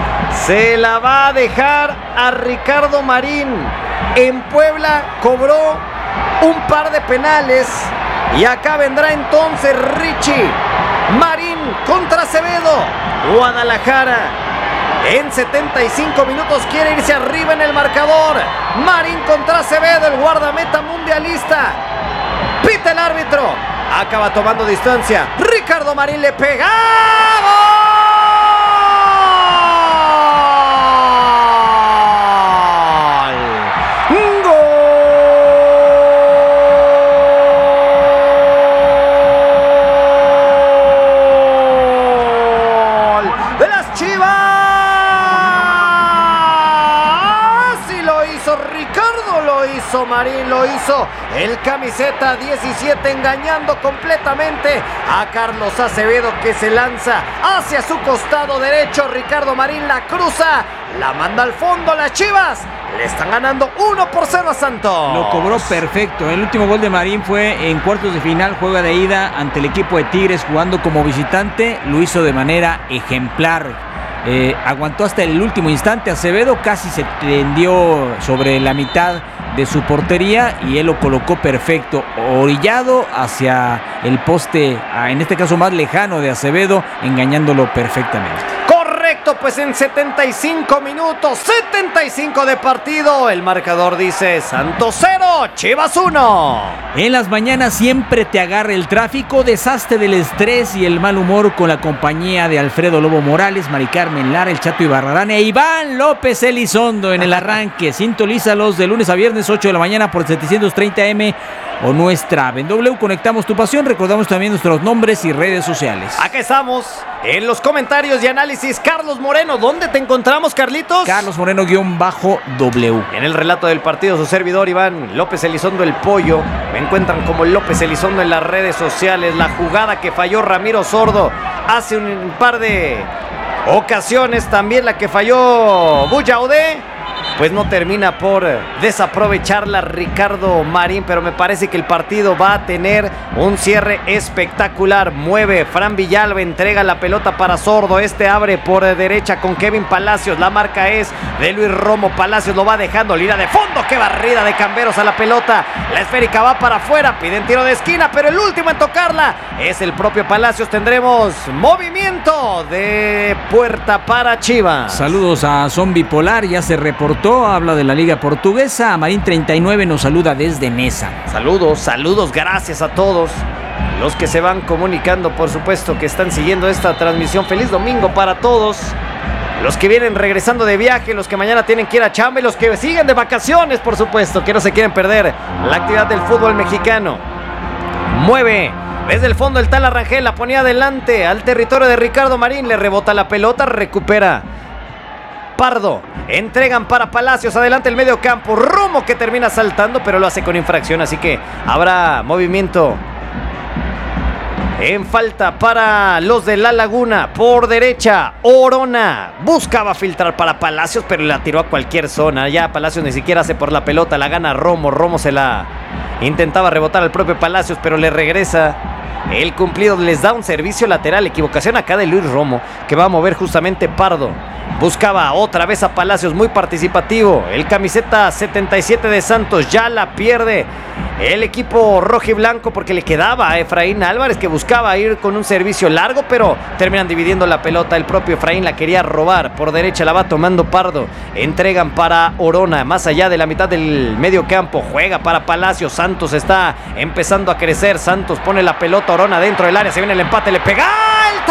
Se la va a dejar a Ricardo Marín. En Puebla cobró un par de penales, y acá vendrá entonces Richie Marín contra Acevedo. Guadalajara en 75 minutos quiere irse arriba en el marcador. Marín contra Acevedo, el guardameta mundialista. Pita el árbitro. Acaba tomando distancia. Ricardo Marín le pega. hizo Marín, lo hizo el camiseta 17, engañando completamente a Carlos Acevedo, que se lanza hacia su costado derecho. Ricardo Marín la cruza, la manda al fondo. Las Chivas le están ganando 1-0 a Santos. Lo cobró perfecto. El último gol de Marín fue en cuartos de final, juega de ida ante el equipo de Tigres jugando como visitante. Lo hizo de manera ejemplar. Aguantó hasta el último instante. Acevedo casi se tendió sobre la mitad de su portería y él lo colocó perfecto, orillado hacia el poste, en este caso más lejano de Acevedo, engañándolo perfectamente. Correcto, pues en 75 minutos, 75 de partido, el marcador dice Santos 0, Chivas 1. En las mañanas siempre te agarra el tráfico, deshazte del estrés y el mal humor con la compañía de Alfredo Lobo Morales, Mari Carmen Lara, el Chato Ibarrarán e Iván López Elizondo en el arranque. Sintonízalos de lunes a viernes 8 de la mañana por 730M o nuestra app. En W conectamos tu pasión. Recordamos también nuestros nombres y redes sociales. Acá estamos en los comentarios y análisis. Carlos Moreno, ¿dónde te encontramos, Carlitos? Carlos Moreno-W. En el relato del partido, su servidor Iván López Elizondo, el Pollo. Me encuentran como López Elizondo en las redes sociales. La jugada que falló Ramiro Sordo hace un par de ocasiones, también la que falló Buyaudé, pues no termina por desaprovecharla Ricardo Marín, pero me parece que el partido va a tener un cierre espectacular. Mueve Fran Villalba, entrega la pelota para Sordo, este abre por derecha con Kevin Palacios, la marca es de Luis Romo, Palacios lo va dejando, línea de fondo, qué barrida de Camberos a la pelota, la esférica va para afuera, piden tiro de esquina, pero el último en tocarla es el propio Palacios. Tendremos movimiento de puerta para Chivas. Saludos a Zombie Polar, ya se reportó, habla de la Liga Portuguesa. Marín 39 nos saluda desde Nesa. Saludos, gracias a todos los que se van comunicando, por supuesto, que están siguiendo esta transmisión. Feliz domingo para todos. Los que vienen regresando de viaje, los que mañana tienen que ir a chamba y los que siguen de vacaciones, por supuesto, que no se quieren perder la actividad del fútbol mexicano. Mueve desde el fondo el Tala Rangel, la ponía adelante al territorio de Ricardo Marín, le rebota la pelota, recupera Pardo, entregan para Palacios, adelante el medio campo, Romo que termina saltando, pero lo hace con infracción, así que habrá movimiento en falta para los de La Laguna. Por derecha, Orona buscaba filtrar para Palacios, pero la tiró a cualquier zona. Ya Palacios ni siquiera hace por la pelota, la gana Romo. Romo se la intentaba rebotar al propio Palacios, pero le regresa el cumplido. Les da un servicio lateral, equivocación acá de Luis Romo, que va a mover justamente Pardo. Buscaba otra vez a Palacios, muy participativo. El camiseta 77 de Santos ya la pierde el equipo rojiblanco porque le quedaba a Efraín Álvarez, que buscaba ir con un servicio largo, pero terminan dividiendo la pelota. El propio Efraín la quería robar. Por derecha la va tomando Pardo. Entregan para Orona, más allá de la mitad del medio campo. Juega para Palacios. Santos está empezando a crecer. Santos pone la pelota, Orona dentro del área. Se viene el empate, le pega el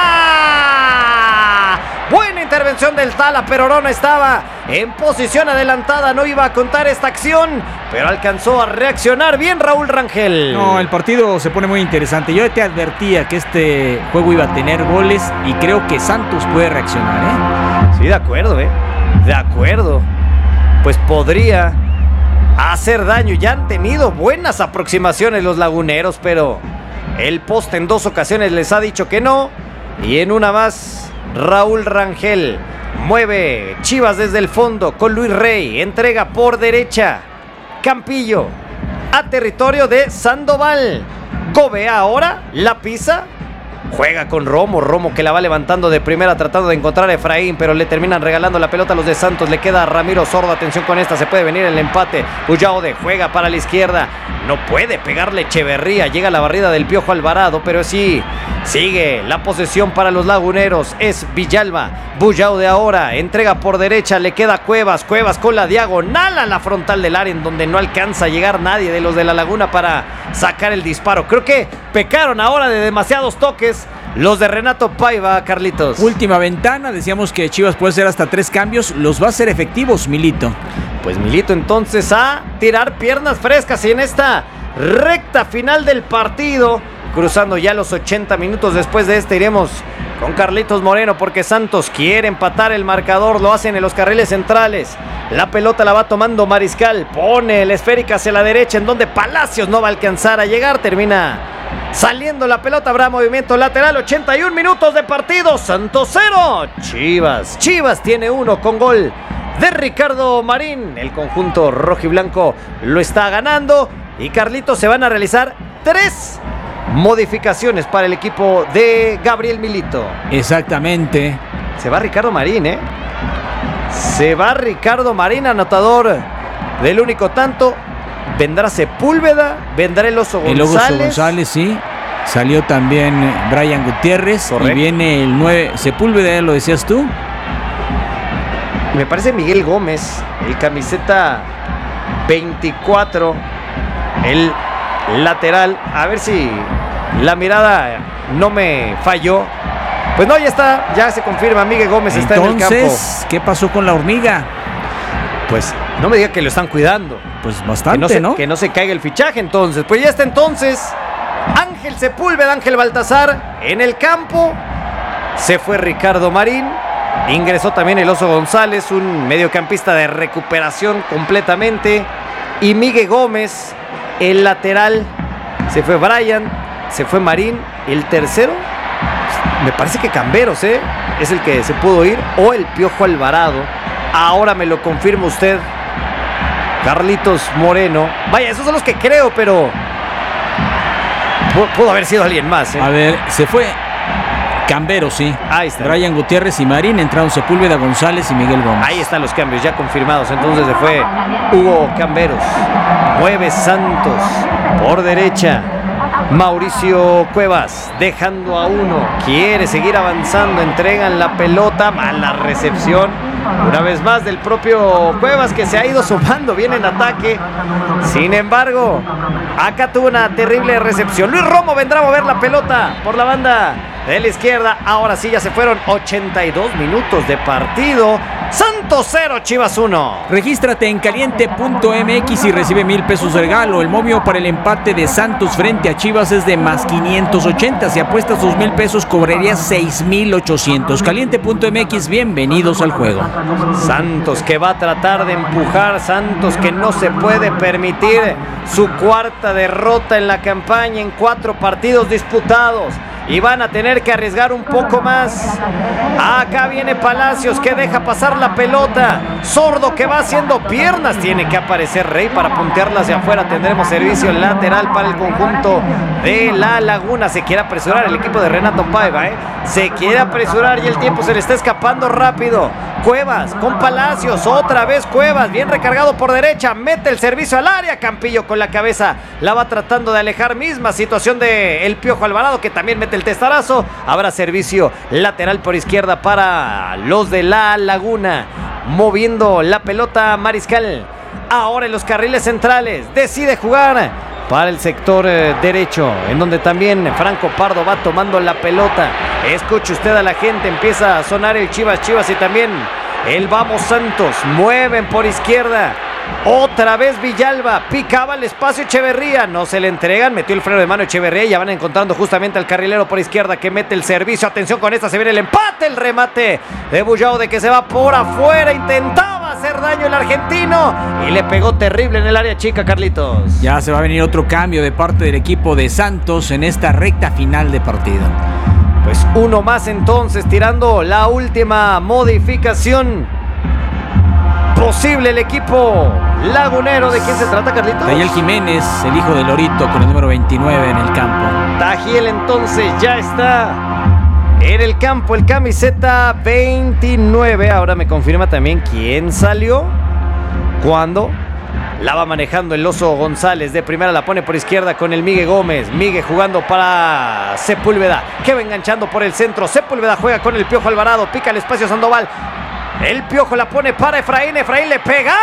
Tala. Buena intervención del Tala, pero Orona estaba en posición adelantada, no iba a contar esta acción, pero alcanzó a reaccionar bien Raúl Rangel. No, el partido se pone muy interesante. Yo te advertía que este juego iba a tener goles y creo que Santos puede reaccionar, Sí, de acuerdo, de acuerdo. Pues podría hacer daño. Ya han tenido buenas aproximaciones los laguneros, pero el poste en 2 ocasiones les ha dicho que no, y en una más Raúl Rangel mueve Chivas desde el fondo con Luis Rey, entrega por derecha Campillo a territorio de Sandoval. Gobea ahora, la pisa, juega con Romo que la va levantando de primera tratando de encontrar a Efraín, pero le terminan regalando la pelota a los de Santos. Le queda a Ramiro Sordo, atención con esta, se puede venir el empate. Buyaudé juega para la izquierda, no puede pegarle Echeverría, llega la barrida del Piojo Alvarado, pero sí, sigue la posesión para los laguneros, es Villalba. Buyaudé ahora, entrega por derecha, le queda Cuevas con la diagonal a la frontal del área, en donde no alcanza a llegar nadie de los de La Laguna para sacar el disparo. Creo que pecaron ahora de demasiados toques los de Renato Paiva, Carlitos. Última ventana, decíamos que Chivas puede hacer hasta 3 cambios, los va a hacer efectivos Milito. Pues Milito entonces a tirar piernas frescas y en esta recta final del partido, cruzando ya los 80 minutos después de este, iremos con Carlitos Moreno porque Santos quiere empatar el marcador, lo hacen en los carriles centrales. La pelota la va tomando Mariscal. Pone la esférica hacia la derecha, en donde Palacios no va a alcanzar a llegar. Termina saliendo la pelota. Habrá movimiento lateral. 81 minutos de partido. Santos 0. Chivas tiene 1 con gol de Ricardo Marín. El conjunto rojiblanco lo está ganando. Y Carlitos, se van a realizar 3 modificaciones para el equipo de Gabriel Milito. Exactamente. Se va Ricardo Marín, Se va Ricardo Marín, anotador del único tanto. Vendrá Sepúlveda, vendrá el Oso González. El Oso González, sí. Salió también Brian Gutiérrez. Correcto. Y viene el 9, Sepúlveda, lo decías tú. Me parece Miguel Gómez, el camiseta 24, el lateral. A ver si la mirada no me falló. Pues no, ya está, ya se confirma. Miguel Gómez está en el campo. Entonces, ¿qué pasó con la hormiga? Pues no me diga que lo están cuidando. Pues bastante, ¿no? Que no se caiga el fichaje entonces. Pues ya está entonces Ángel Sepúlveda, Ángel Baltazar en el campo. Se fue Ricardo Marín. Ingresó también el Oso González, un mediocampista de recuperación completamente. Y Miguel Gómez, el lateral. Se fue Brian, se fue Marín. El tercero, me parece que Camberos, es el que se pudo ir. O el Piojo Alvarado. Ahora me lo confirma usted, Carlitos Moreno. Vaya, esos son los que creo, pero pudo haber sido alguien más. A ver, se fue Camberos, sí. Ahí está. Brian Gutiérrez y Marín. Entraron Sepúlveda, González y Miguel Gómez. Ahí están los cambios ya confirmados. Entonces se fue Hugo Camberos. Mueve Santos por derecha. Mauricio Cuevas dejando a 1. Quiere seguir avanzando. Entregan la pelota. Mala recepción. Una vez más del propio Cuevas, que se ha ido sumando bien en ataque. Sin embargo, acá tuvo una terrible recepción. Luis Romo vendrá a mover la pelota por la banda de la izquierda. Ahora sí, ya se fueron 82 minutos de partido. Santos 0, Chivas 1. Regístrate en caliente.mx y recibe 1,000 pesos de regalo. El momio para el empate de Santos frente a Chivas es de más 580. Si apuestas tus 1,000 pesos, cobrarías 6,800. Caliente.mx, bienvenidos al juego. Santos que va a tratar de empujar. Santos que no se puede permitir su cuarta derrota en la campaña en 4 partidos disputados. Y van a tener que arriesgar un poco más. Acá viene Palacios, que deja pasar la pelota. Sordo que va haciendo piernas. Tiene que aparecer Rey para puntearla hacia afuera. Tendremos servicio lateral para el conjunto de La Laguna. Se quiere apresurar el equipo de Renato Paiva, Se quiere apresurar y el tiempo se le está escapando rápido. Cuevas con Palacios. Otra vez Cuevas, bien recargado por derecha. Mete el servicio al área. Campillo con la cabeza la va tratando de alejar. Misma situación de el Piojo Alvarado, que también mete el testarazo. Habrá servicio lateral por izquierda para los de La Laguna. Moviendo la pelota Mariscal. Ahora en los carriles centrales. Decide jugar para el sector derecho, en donde también Franco Pardo va tomando la pelota. Escuche usted a la gente. Empieza a sonar el Chivas y también el Vamos Santos. Mueven por izquierda. Otra vez Villalba, picaba el espacio Echeverría, no se le entregan, metió el freno de mano Echeverría y ya van encontrando justamente al carrilero por izquierda que mete el servicio. Atención con esta, se viene el empate, el remate de Bullao, de que se va por afuera. Intentaba hacer daño el argentino y le pegó terrible en el área chica, Carlitos. Ya se va a venir otro cambio de parte del equipo de Santos en esta recta final de partido. Pues uno más entonces, tirando la última modificación posible el equipo lagunero. ¿De quién se trata, Carlitos? Tajiel Jiménez, el hijo de Lorito, con el número 29 en el campo. Tajiel entonces ya está en el campo, el camiseta 29. Ahora me confirma también quién salió, cuándo. La va manejando el Oso González. De primera la pone por izquierda con el Miguel Gómez. Miguel jugando para Sepúlveda, que va enganchando por el centro. Sepúlveda juega con el Piojo Alvarado. Pica el espacio Sandoval. El Piojo la pone para Efraín. Efraín le pega.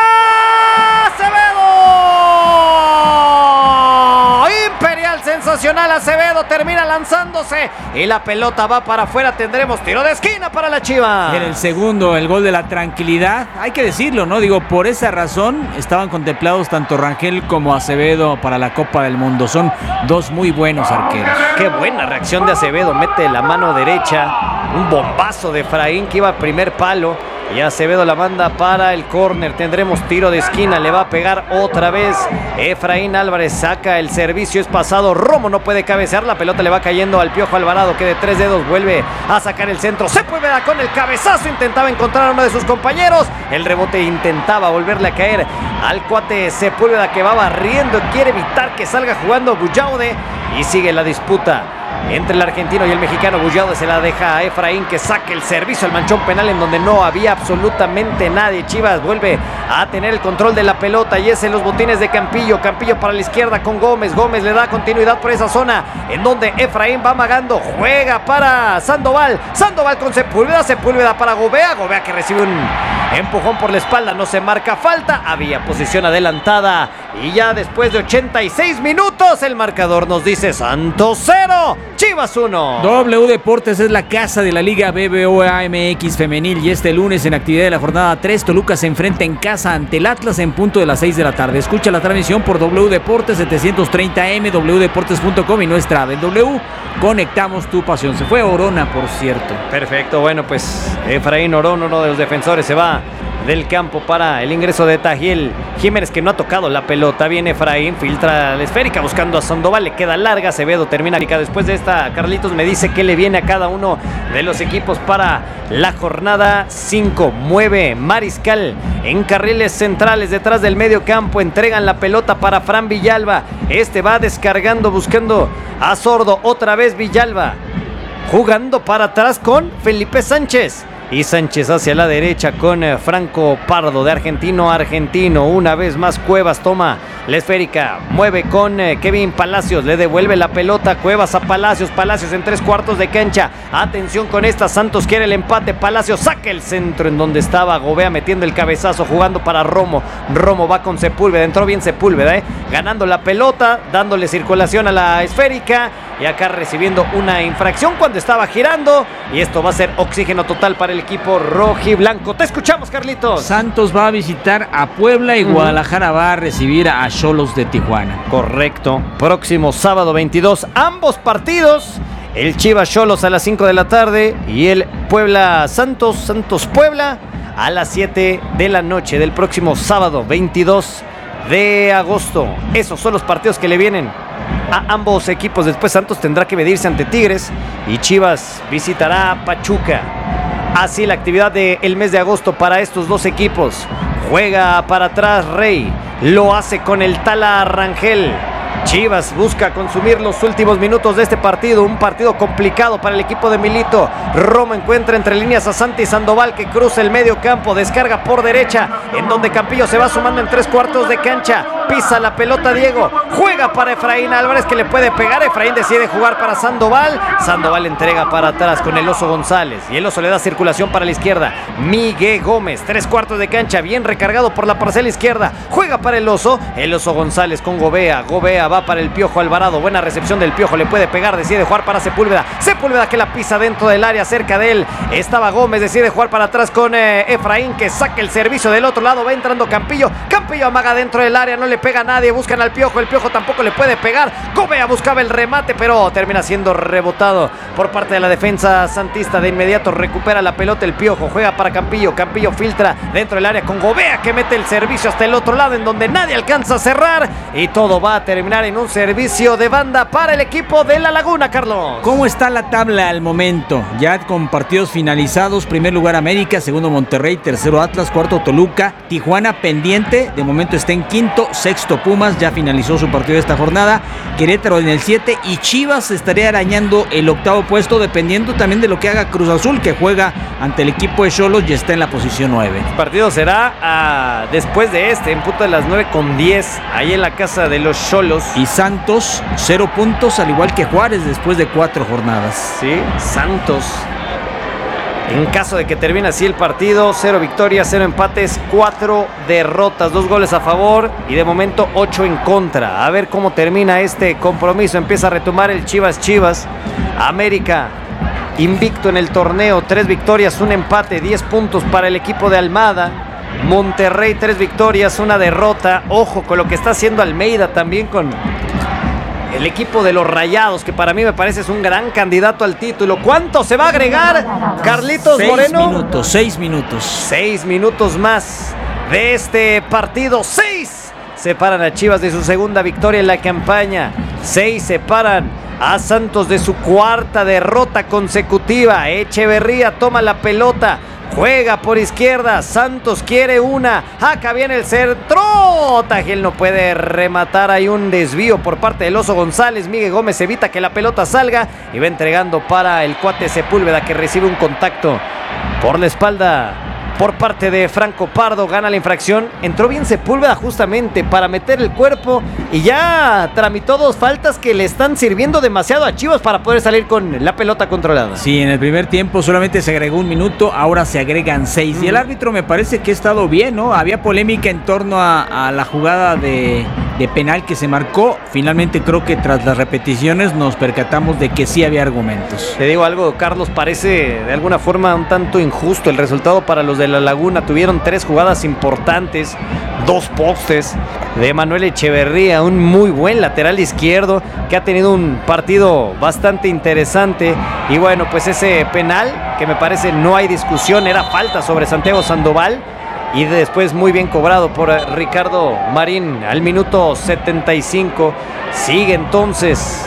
¡Acevedo! Imperial, sensacional. Acevedo termina lanzándose y la pelota va para afuera. Tendremos tiro de esquina para la Chivas. En el segundo, el gol de la tranquilidad. Hay que decirlo, ¿no? Digo, por esa razón estaban contemplados tanto Rangel como Acevedo para la Copa del Mundo. Son 2 muy buenos arqueros. Qué buena reacción de Acevedo. Mete la mano derecha. Un bombazo de Efraín que iba a primer palo. Y Acevedo la manda para el córner. Tendremos tiro de esquina. Le va a pegar otra vez Efraín Álvarez. Saca el servicio. Es pasado. Romo no puede cabecear. La pelota le va cayendo al Piojo Alvarado, que de 3 dedos vuelve a sacar el centro. Sepúlveda con el cabezazo. Intentaba encontrar a uno de sus compañeros. El rebote intentaba volverle a caer al cuate Sepúlveda, que va barriendo. Quiere evitar que salga jugando Bullaude. Y sigue la disputa entre el argentino y el mexicano. Bullaude se la deja a Efraín, que saque el servicio al manchón penal en donde no había absolutamente nadie. Chivas vuelve a tener el control de la pelota y es en los botines de Campillo. Campillo para la izquierda con Gómez. Gómez le da continuidad por esa zona en donde Efraín va amagando. Juega para Sandoval. Sandoval con Sepúlveda. Sepúlveda para Gobea. Gobea que recibe un empujón por la espalda. No se marca falta. Había posición adelantada. Y ya después de 86 minutos el marcador nos dice Santos 0, Chivas 1. W Deportes es la casa de la Liga BBVA MX femenil y este lunes en actividad de la jornada 3, Toluca se enfrenta en casa ante el Atlas en punto de las 6 de la tarde. Escucha la transmisión por W Deportes 730M, wdeportes.com y nuestra app W. Conectamos tu pasión. Se fue Orona, por cierto. Perfecto, bueno, pues Efraín Orón, uno de los defensores, se va del campo para el ingreso de Tajiel Jiménez, que no ha tocado la pelota. Viene Efraín, filtra la esférica buscando a Sandoval, le queda larga. Acevedo termina. Después de esta, Carlitos me dice que le viene a cada uno de los equipos para la jornada 5. Mueve Mariscal en carriles centrales detrás del medio campo. Entregan la pelota para Fran Villalba. Este va descargando, buscando a Sordo. Otra vez Villalba jugando para atrás con Felipe Sánchez. Y Sánchez hacia la derecha con Franco Pardo, de argentino a argentino. Una vez más Cuevas toma la esférica, mueve con Kevin Palacios, le devuelve la pelota Cuevas a Palacios. Palacios en 3/4 de cancha. Atención con esta, Santos quiere el empate. Palacios saca el centro en donde estaba Gobea metiendo el cabezazo, jugando para Romo. Romo va con Sepúlveda, entró bien Sepúlveda, ganando la pelota, dándole circulación a la esférica. Y acá recibiendo una infracción cuando estaba girando. Y esto va a ser oxígeno total para el equipo rojiblanco. Te escuchamos, Carlitos. Santos va a visitar a Puebla y Guadalajara va a recibir a Xolos de Tijuana. Correcto. Próximo sábado 22. Ambos partidos. El Chivas Xolos a las 5 de la tarde. Y el Puebla Santos. Santos Puebla a las 7 de la noche del próximo sábado 22 de agosto. Esos son los partidos que le vienen a ambos equipos. Después Santos tendrá que medirse ante Tigres y Chivas visitará a Pachuca. Así la actividad del mes de agosto para estos dos equipos. Juega para atrás Rey, lo hace con el Tala Rangel. Chivas busca consumir los últimos minutos de este partido, un partido complicado para el equipo de Milito. Romo encuentra entre líneas a Santi Sandoval, que cruza el medio campo, descarga por derecha, en donde Campillo se va sumando en 3/4 de cancha. Pisa la pelota Diego, juega para Efraín Álvarez, que le puede pegar. Efraín decide jugar para Sandoval. Sandoval entrega para atrás con el Oso González y el Oso le da circulación para la izquierda. Miguel Gómez, 3/4 de cancha, bien recargado por la parcela izquierda. Juega para el Oso González con Gobea. Gobea va para el Piojo Alvarado, buena recepción del Piojo, le puede pegar, decide jugar para Sepúlveda. Sepúlveda que la pisa dentro del área, cerca de él estaba Gómez, decide jugar para atrás con Efraín, que saca el servicio del otro lado. Va entrando Campillo, Campillo amaga dentro del área, no le pega a nadie, buscan al Piojo, el Piojo tampoco le puede pegar. Gobea buscaba el remate, pero termina siendo rebotado por parte de la defensa santista. De inmediato recupera la pelota el Piojo, juega para Campillo, Campillo filtra dentro del área con Gobea, que mete el servicio hasta el otro lado en donde nadie alcanza a cerrar, y todo va a terminar en un servicio de banda para el equipo de La Laguna, Carlos. ¿Cómo está la tabla al momento? Ya con partidos finalizados: primer lugar América, segundo Monterrey, tercero Atlas, cuarto Toluca, Tijuana pendiente, de momento está en quinto, sexto Pumas, ya finalizó su partido de esta jornada, Querétaro en el 7 y Chivas estaría arañando el octavo puesto, dependiendo también de lo que haga Cruz Azul, que juega ante el equipo de Xolos y está en la posición 9. El partido será después de este, en punto de las 9:10, ahí en la casa de los Xolos. Y Santos, 0 puntos, al igual que Juárez después de 4 jornadas. Sí, Santos, en caso de que termine así el partido, 0 victorias, 0 empates, 4 derrotas, 2 goles a favor y de momento 8 en contra. A ver cómo termina este compromiso. Empieza a retomar el Chivas. América invicto en el torneo, 3 victorias, 1 empate, 10 puntos para el equipo de Almada. Monterrey, 3 victorias, 1 derrota. Ojo con lo que está haciendo Almeida también con el equipo de los Rayados, que para mí me parece es un gran candidato al título. ¿Cuánto se va a agregar, Carlitos Moreno? 6 minutos. 6 minutos más de este partido. 6 separan a Chivas de su segunda victoria en la campaña. 6 separan a Santos de su cuarta derrota consecutiva. Echeverría toma la pelota, juega por izquierda, Santos quiere una, acá viene el centro, Tagiel no puede rematar, hay un desvío por parte del Oso González, Miguel Gómez evita que la pelota salga y va entregando para el cuate Sepúlveda, que recibe un contacto por la espalda por parte de Franco Pardo, gana la infracción. Entró bien Sepúlveda justamente para meter el cuerpo y ya tramitó 2 faltas que le están sirviendo demasiado a Chivas para poder salir con la pelota controlada. Sí, en el primer tiempo solamente se agregó 1 minuto, ahora se agregan 6. Y el árbitro me parece que ha estado bien, ¿no? Había polémica en torno a la jugada de penal que se marcó. Finalmente creo que tras las repeticiones nos percatamos de que sí había argumentos. Te digo algo, Carlos, parece de alguna forma un tanto injusto el resultado para los de la Laguna. Tuvieron 3 jugadas importantes, 2 postes de Manuel Echeverría, un muy buen lateral izquierdo que ha tenido un partido bastante interesante. Y bueno, pues ese penal que me parece no hay discusión, era falta sobre Santiago Sandoval. Y después muy bien cobrado por Ricardo Marín al minuto 75. Sigue entonces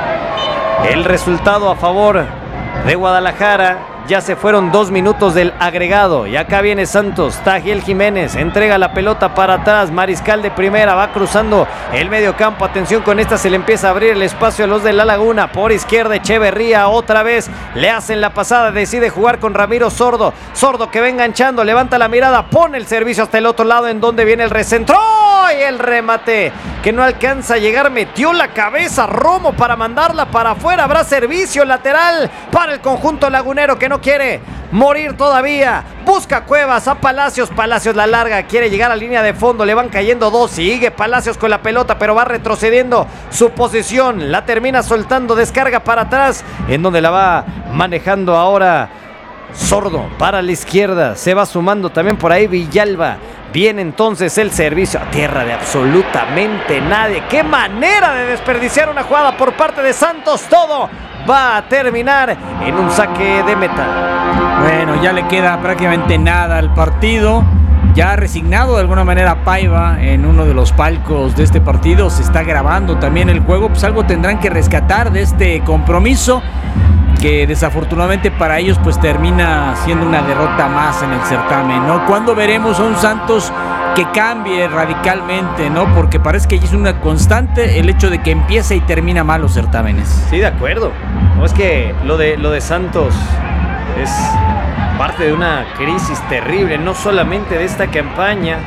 el resultado a favor de Guadalajara. Ya se fueron 2 minutos del agregado. Y acá viene Santos. Tagiel Jiménez entrega la pelota para atrás. Mariscal de primera va cruzando el medio campo. Atención con esta, se le empieza a abrir el espacio a los de la Laguna. Por izquierda Echeverría otra vez. Le hacen la pasada. Decide jugar con Ramiro Sordo. Sordo que va enganchando. Levanta la mirada. Pone el servicio hasta el otro lado en donde viene el recentro. Y el remate que no alcanza a llegar. Metió la cabeza Romo para mandarla para afuera. Habrá servicio lateral para el conjunto lagunero que no quiere morir todavía. Busca Cuevas a Palacios. Palacios la larga. Quiere llegar a línea de fondo. Le van cayendo 2. Sigue Palacios con la pelota, pero va retrocediendo su posición. La termina soltando. Descarga para atrás, en donde la va manejando ahora Sordo para la izquierda. Se va sumando también por ahí Villalba. Viene entonces el servicio a tierra de absolutamente nadie. ¡Qué manera de desperdiciar una jugada por parte de Santos! Todo va a terminar en un saque de meta. Bueno, ya le queda prácticamente nada al partido. Ya resignado de alguna manera Paiva en uno de los palcos de este partido. Se está grabando también el juego. Pues algo tendrán que rescatar de este compromiso, que desafortunadamente para ellos pues termina siendo una derrota más en el certamen, ¿no? ¿Cuándo veremos a un Santos que cambie radicalmente, ¿no? Porque parece que es una constante el hecho de que empieza y termina mal los certámenes. Sí, de acuerdo. No, es que lo de Santos es parte de una crisis terrible, no solamente de esta campaña,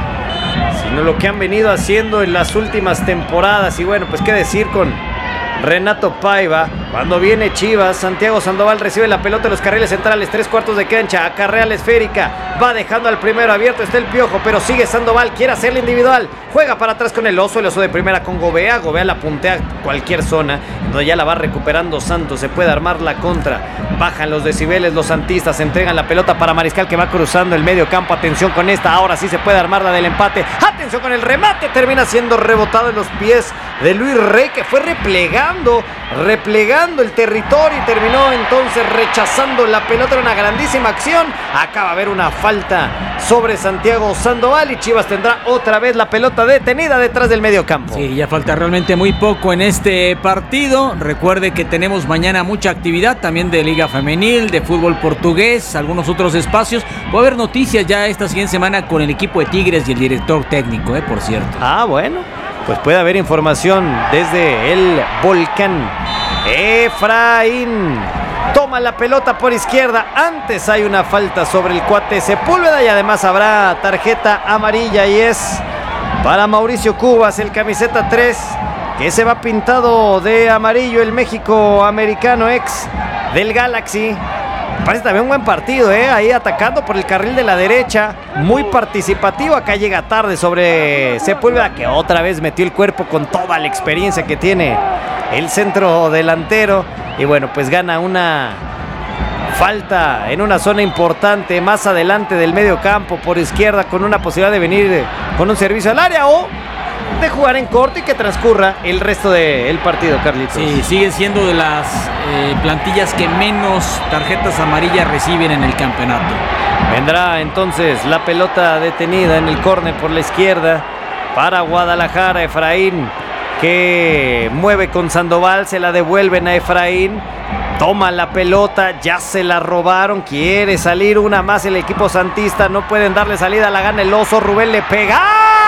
sino lo que han venido haciendo en las últimas temporadas. Y bueno, pues qué decir con Renato Paiva. Cuando viene Chivas, Santiago Sandoval recibe la pelota en los carriles centrales, 3/4 de cancha, acarrea la esférica, va dejando al primero abierto, está el Piojo, pero sigue Sandoval, quiere hacerle individual, juega para atrás con el oso de primera con Gobea la puntea cualquier zona, donde ya la va recuperando Santos, se puede armar la contra, bajan los decibeles los santistas, entregan la pelota para Mariscal que va cruzando el medio campo, atención con esta, ahora sí se puede armar la del empate, atención con el remate, termina siendo rebotado en los pies de Luis Rey, que fue replegando el territorio y terminó entonces rechazando la pelota. Era una grandísima acción. Acaba de haber una falta sobre Santiago Sandoval y Chivas tendrá otra vez la pelota detenida detrás del medio campo. Sí, ya falta realmente muy poco en este partido. Recuerde que tenemos mañana mucha actividad también de Liga Femenil, de fútbol portugués, algunos otros espacios. Va a haber noticias ya esta siguiente semana con el equipo de Tigres y el director técnico, por cierto. Ah, bueno, pues puede haber información desde el Volcán. Efraín toma la pelota por izquierda. Antes hay una falta sobre el cuate Sepúlveda y además habrá tarjeta amarilla y es para Mauricio Cubas, el camiseta 3, que se va pintado de amarillo, el México americano ex del Galaxy. Parece también un buen partido, ahí atacando por el carril de la derecha, muy participativo. Acá llega tarde sobre Sepúlveda, que otra vez metió el cuerpo con toda la experiencia que tiene el centro delantero. Y bueno, pues gana una falta en una zona importante más adelante del medio campo por izquierda, con una posibilidad de venir con un servicio al área o de jugar en corto y que transcurra el resto del partido, Carlitos. Sí, sigue siendo de las plantillas que menos tarjetas amarillas reciben en el campeonato. Vendrá entonces la pelota detenida en el córner por la izquierda para Guadalajara. Efraín, que mueve con Sandoval, se la devuelven a Efraín. Toma la pelota, ya se la robaron, quiere salir una más el equipo santista, no pueden darle salida, la gana el Oso, Rubén le pega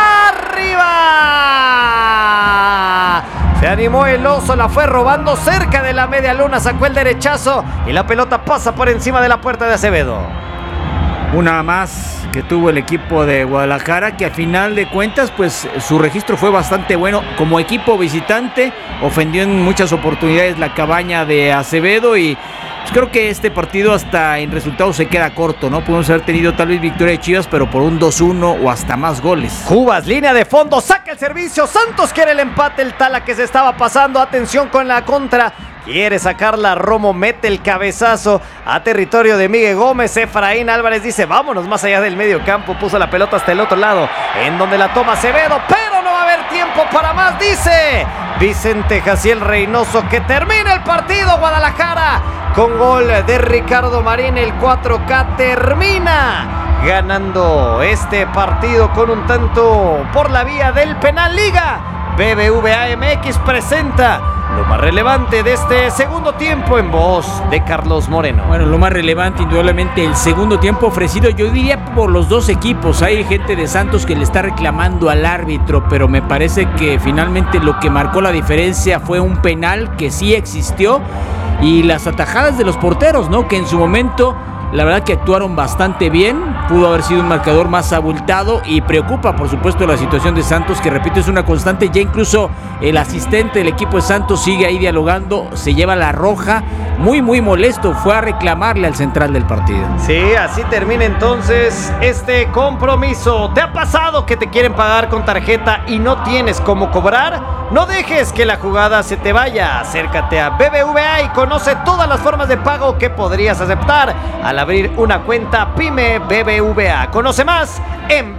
arriba. Se animó el Oso, la fue robando cerca de la media luna, sacó el derechazo y la pelota pasa por encima de la puerta de Acevedo. Una más que tuvo el equipo de Guadalajara, que a final de cuentas pues su registro fue bastante bueno. Como equipo visitante ofendió en muchas oportunidades la cabaña de Acevedo y pues creo que este partido hasta en resultados se queda corto, ¿no? Pudimos haber tenido tal vez victoria de Chivas, pero por un 2-1 o hasta más goles. Cubas, línea de fondo, saca el servicio, Santos quiere el empate, el Tala que se estaba pasando, atención con la contra. Quiere sacarla, Romo mete el cabezazo a territorio de Miguel Gómez. Efraín Álvarez dice, vámonos más allá del medio campo. Puso la pelota hasta el otro lado, en donde la toma Acevedo, pero no va a haber tiempo para más, dice Vicente Jaciel Reynoso. Que termine el partido, Guadalajara, con gol de Ricardo Marín. El 4K termina ganando este partido con un tanto por la vía del penal. Liga BBVA MX presenta lo más relevante de este segundo tiempo en voz de Carlos Moreno. Bueno, lo más relevante indudablemente el segundo tiempo ofrecido, yo diría por los dos equipos. Hay gente de Santos que le está reclamando al árbitro, pero me parece que finalmente lo que marcó la diferencia fue un penal que sí existió y las atajadas de los porteros, ¿no? Que en su momento la verdad que actuaron bastante bien. Pudo haber sido un marcador más abultado y preocupa por supuesto la situación de Santos, que repito es una constante. Ya incluso el asistente del equipo de Santos sigue ahí dialogando, se lleva la roja, muy molesto, fue a reclamarle al central del partido. Sí, así termina entonces este compromiso. ¿Te ha pasado que te quieren pagar con tarjeta y no tienes cómo cobrar? No dejes que la jugada se te vaya. Acércate a BBVA y conoce todas las formas de pago que podrías aceptar al abrir una cuenta PYME BBVA. Conoce más en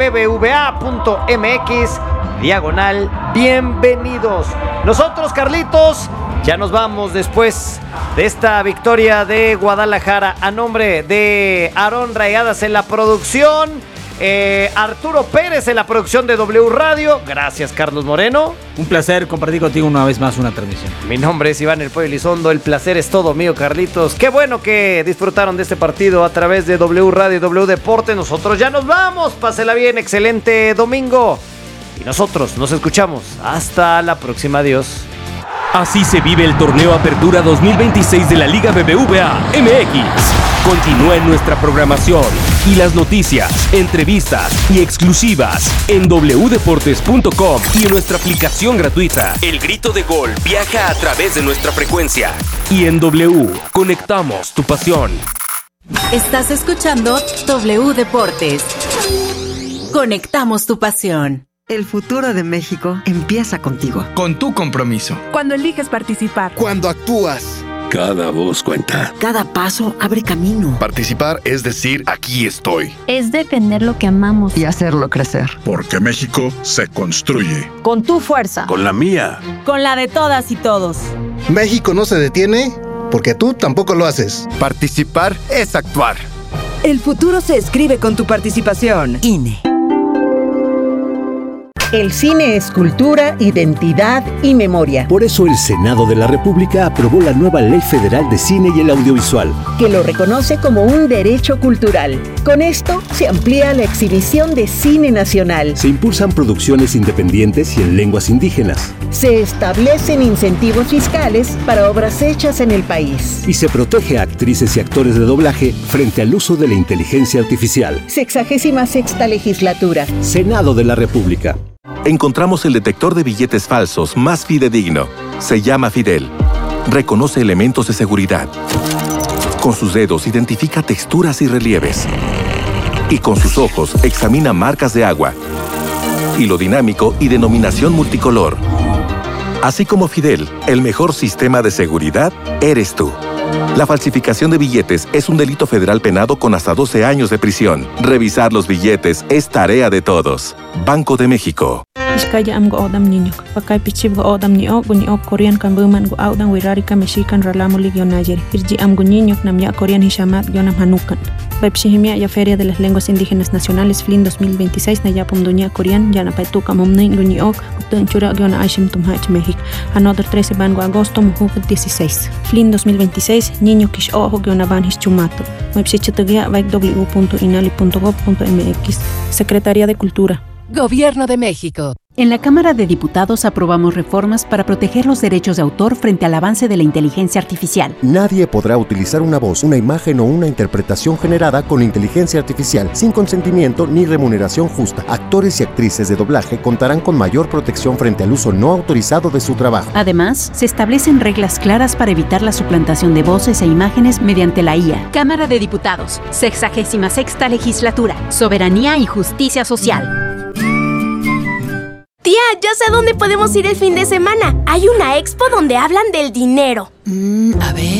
bbva.mx/bienvenidos. Nosotros, Carlitos, ya nos vamos después de esta victoria de Guadalajara. A nombre de Aarón Rayadas en la producción, Arturo Pérez en la producción de W Radio. Gracias, Carlos Moreno. Un placer compartir contigo una vez más una transmisión. Mi nombre es Iván El Pollo Elizondo. El placer es todo mío, Carlitos. Qué bueno que disfrutaron de este partido a través de W Radio y W Deporte. Nosotros ya nos vamos. Pásela bien, excelente domingo. Y nosotros nos escuchamos. Hasta la próxima. Adiós. Así se vive el torneo Apertura 2026 de la Liga BBVA MX. Continúa en nuestra programación y las noticias, entrevistas y exclusivas en wdeportes.com y en nuestra aplicación gratuita. El grito de gol viaja a través de nuestra frecuencia. Y en W, conectamos tu pasión. Estás escuchando W Deportes. Conectamos tu pasión. El futuro de México empieza contigo. Con tu compromiso. Cuando eliges participar. Cuando actúas. Cada voz cuenta. Cada paso abre camino. Participar es decir, aquí estoy. Es defender lo que amamos. Y hacerlo crecer. Porque México se construye. Con tu fuerza. Con la mía. Con la de todas y todos. México no se detiene porque tú tampoco lo haces. Participar es actuar. El futuro se escribe con tu participación. INE. El cine es cultura, identidad y memoria. Por eso el Senado de la República aprobó la nueva Ley Federal de Cine y el Audiovisual, que lo reconoce como un derecho cultural. Con esto se amplía la exhibición de cine nacional. Se impulsan producciones independientes y en lenguas indígenas. Se establecen incentivos fiscales para obras hechas en el país. Y se protege a actrices y actores de doblaje frente al uso de la inteligencia artificial. 66ª legislatura. Senado de la República. Encontramos el detector de billetes falsos más fidedigno. Se llama Fidel. Reconoce elementos de seguridad. Con sus dedos identifica texturas y relieves. Y con sus ojos examina marcas de agua, hilo dinámico y denominación multicolor. Así como Fidel, el mejor sistema de seguridad eres tú. La falsificación de billetes es un delito federal penado con hasta 12 años de prisión. Revisar los billetes es tarea de todos. Banco de México. Kaya am go odam niño. Pakay pichib go odam ni o Korean kambuman go audan wirarika mexican ralamuli guionayer. Irji am go niño nam ya Korean hishamat guionam hanukan. Paipshihimia ya Feria de las Lenguas Indígenas Nacionales FLIN 2026 na yapum dunia Korean ya na paituka mumni guni ok utun chura guiona Aishim Tumhach México. Another 13 van go agosto mujuk 16. FLIN 2026 niño kish ojo guiona van hischumato. Paipshichatugia www.inali.gov.mx. Secretaría de Cultura. Gobierno de México. En la Cámara de Diputados aprobamos reformas para proteger los derechos de autor frente al avance de la inteligencia artificial. Nadie podrá utilizar una voz, una imagen o una interpretación generada con inteligencia artificial sin consentimiento ni remuneración justa. Actores y actrices de doblaje contarán con mayor protección frente al uso no autorizado de su trabajo. Además, se establecen reglas claras para evitar la suplantación de voces e imágenes mediante la IA. Cámara de Diputados, 66ª Legislatura, Soberanía y Justicia Social. Tía, ya sé a dónde podemos ir el fin de semana. Hay una expo donde hablan del dinero. A ver.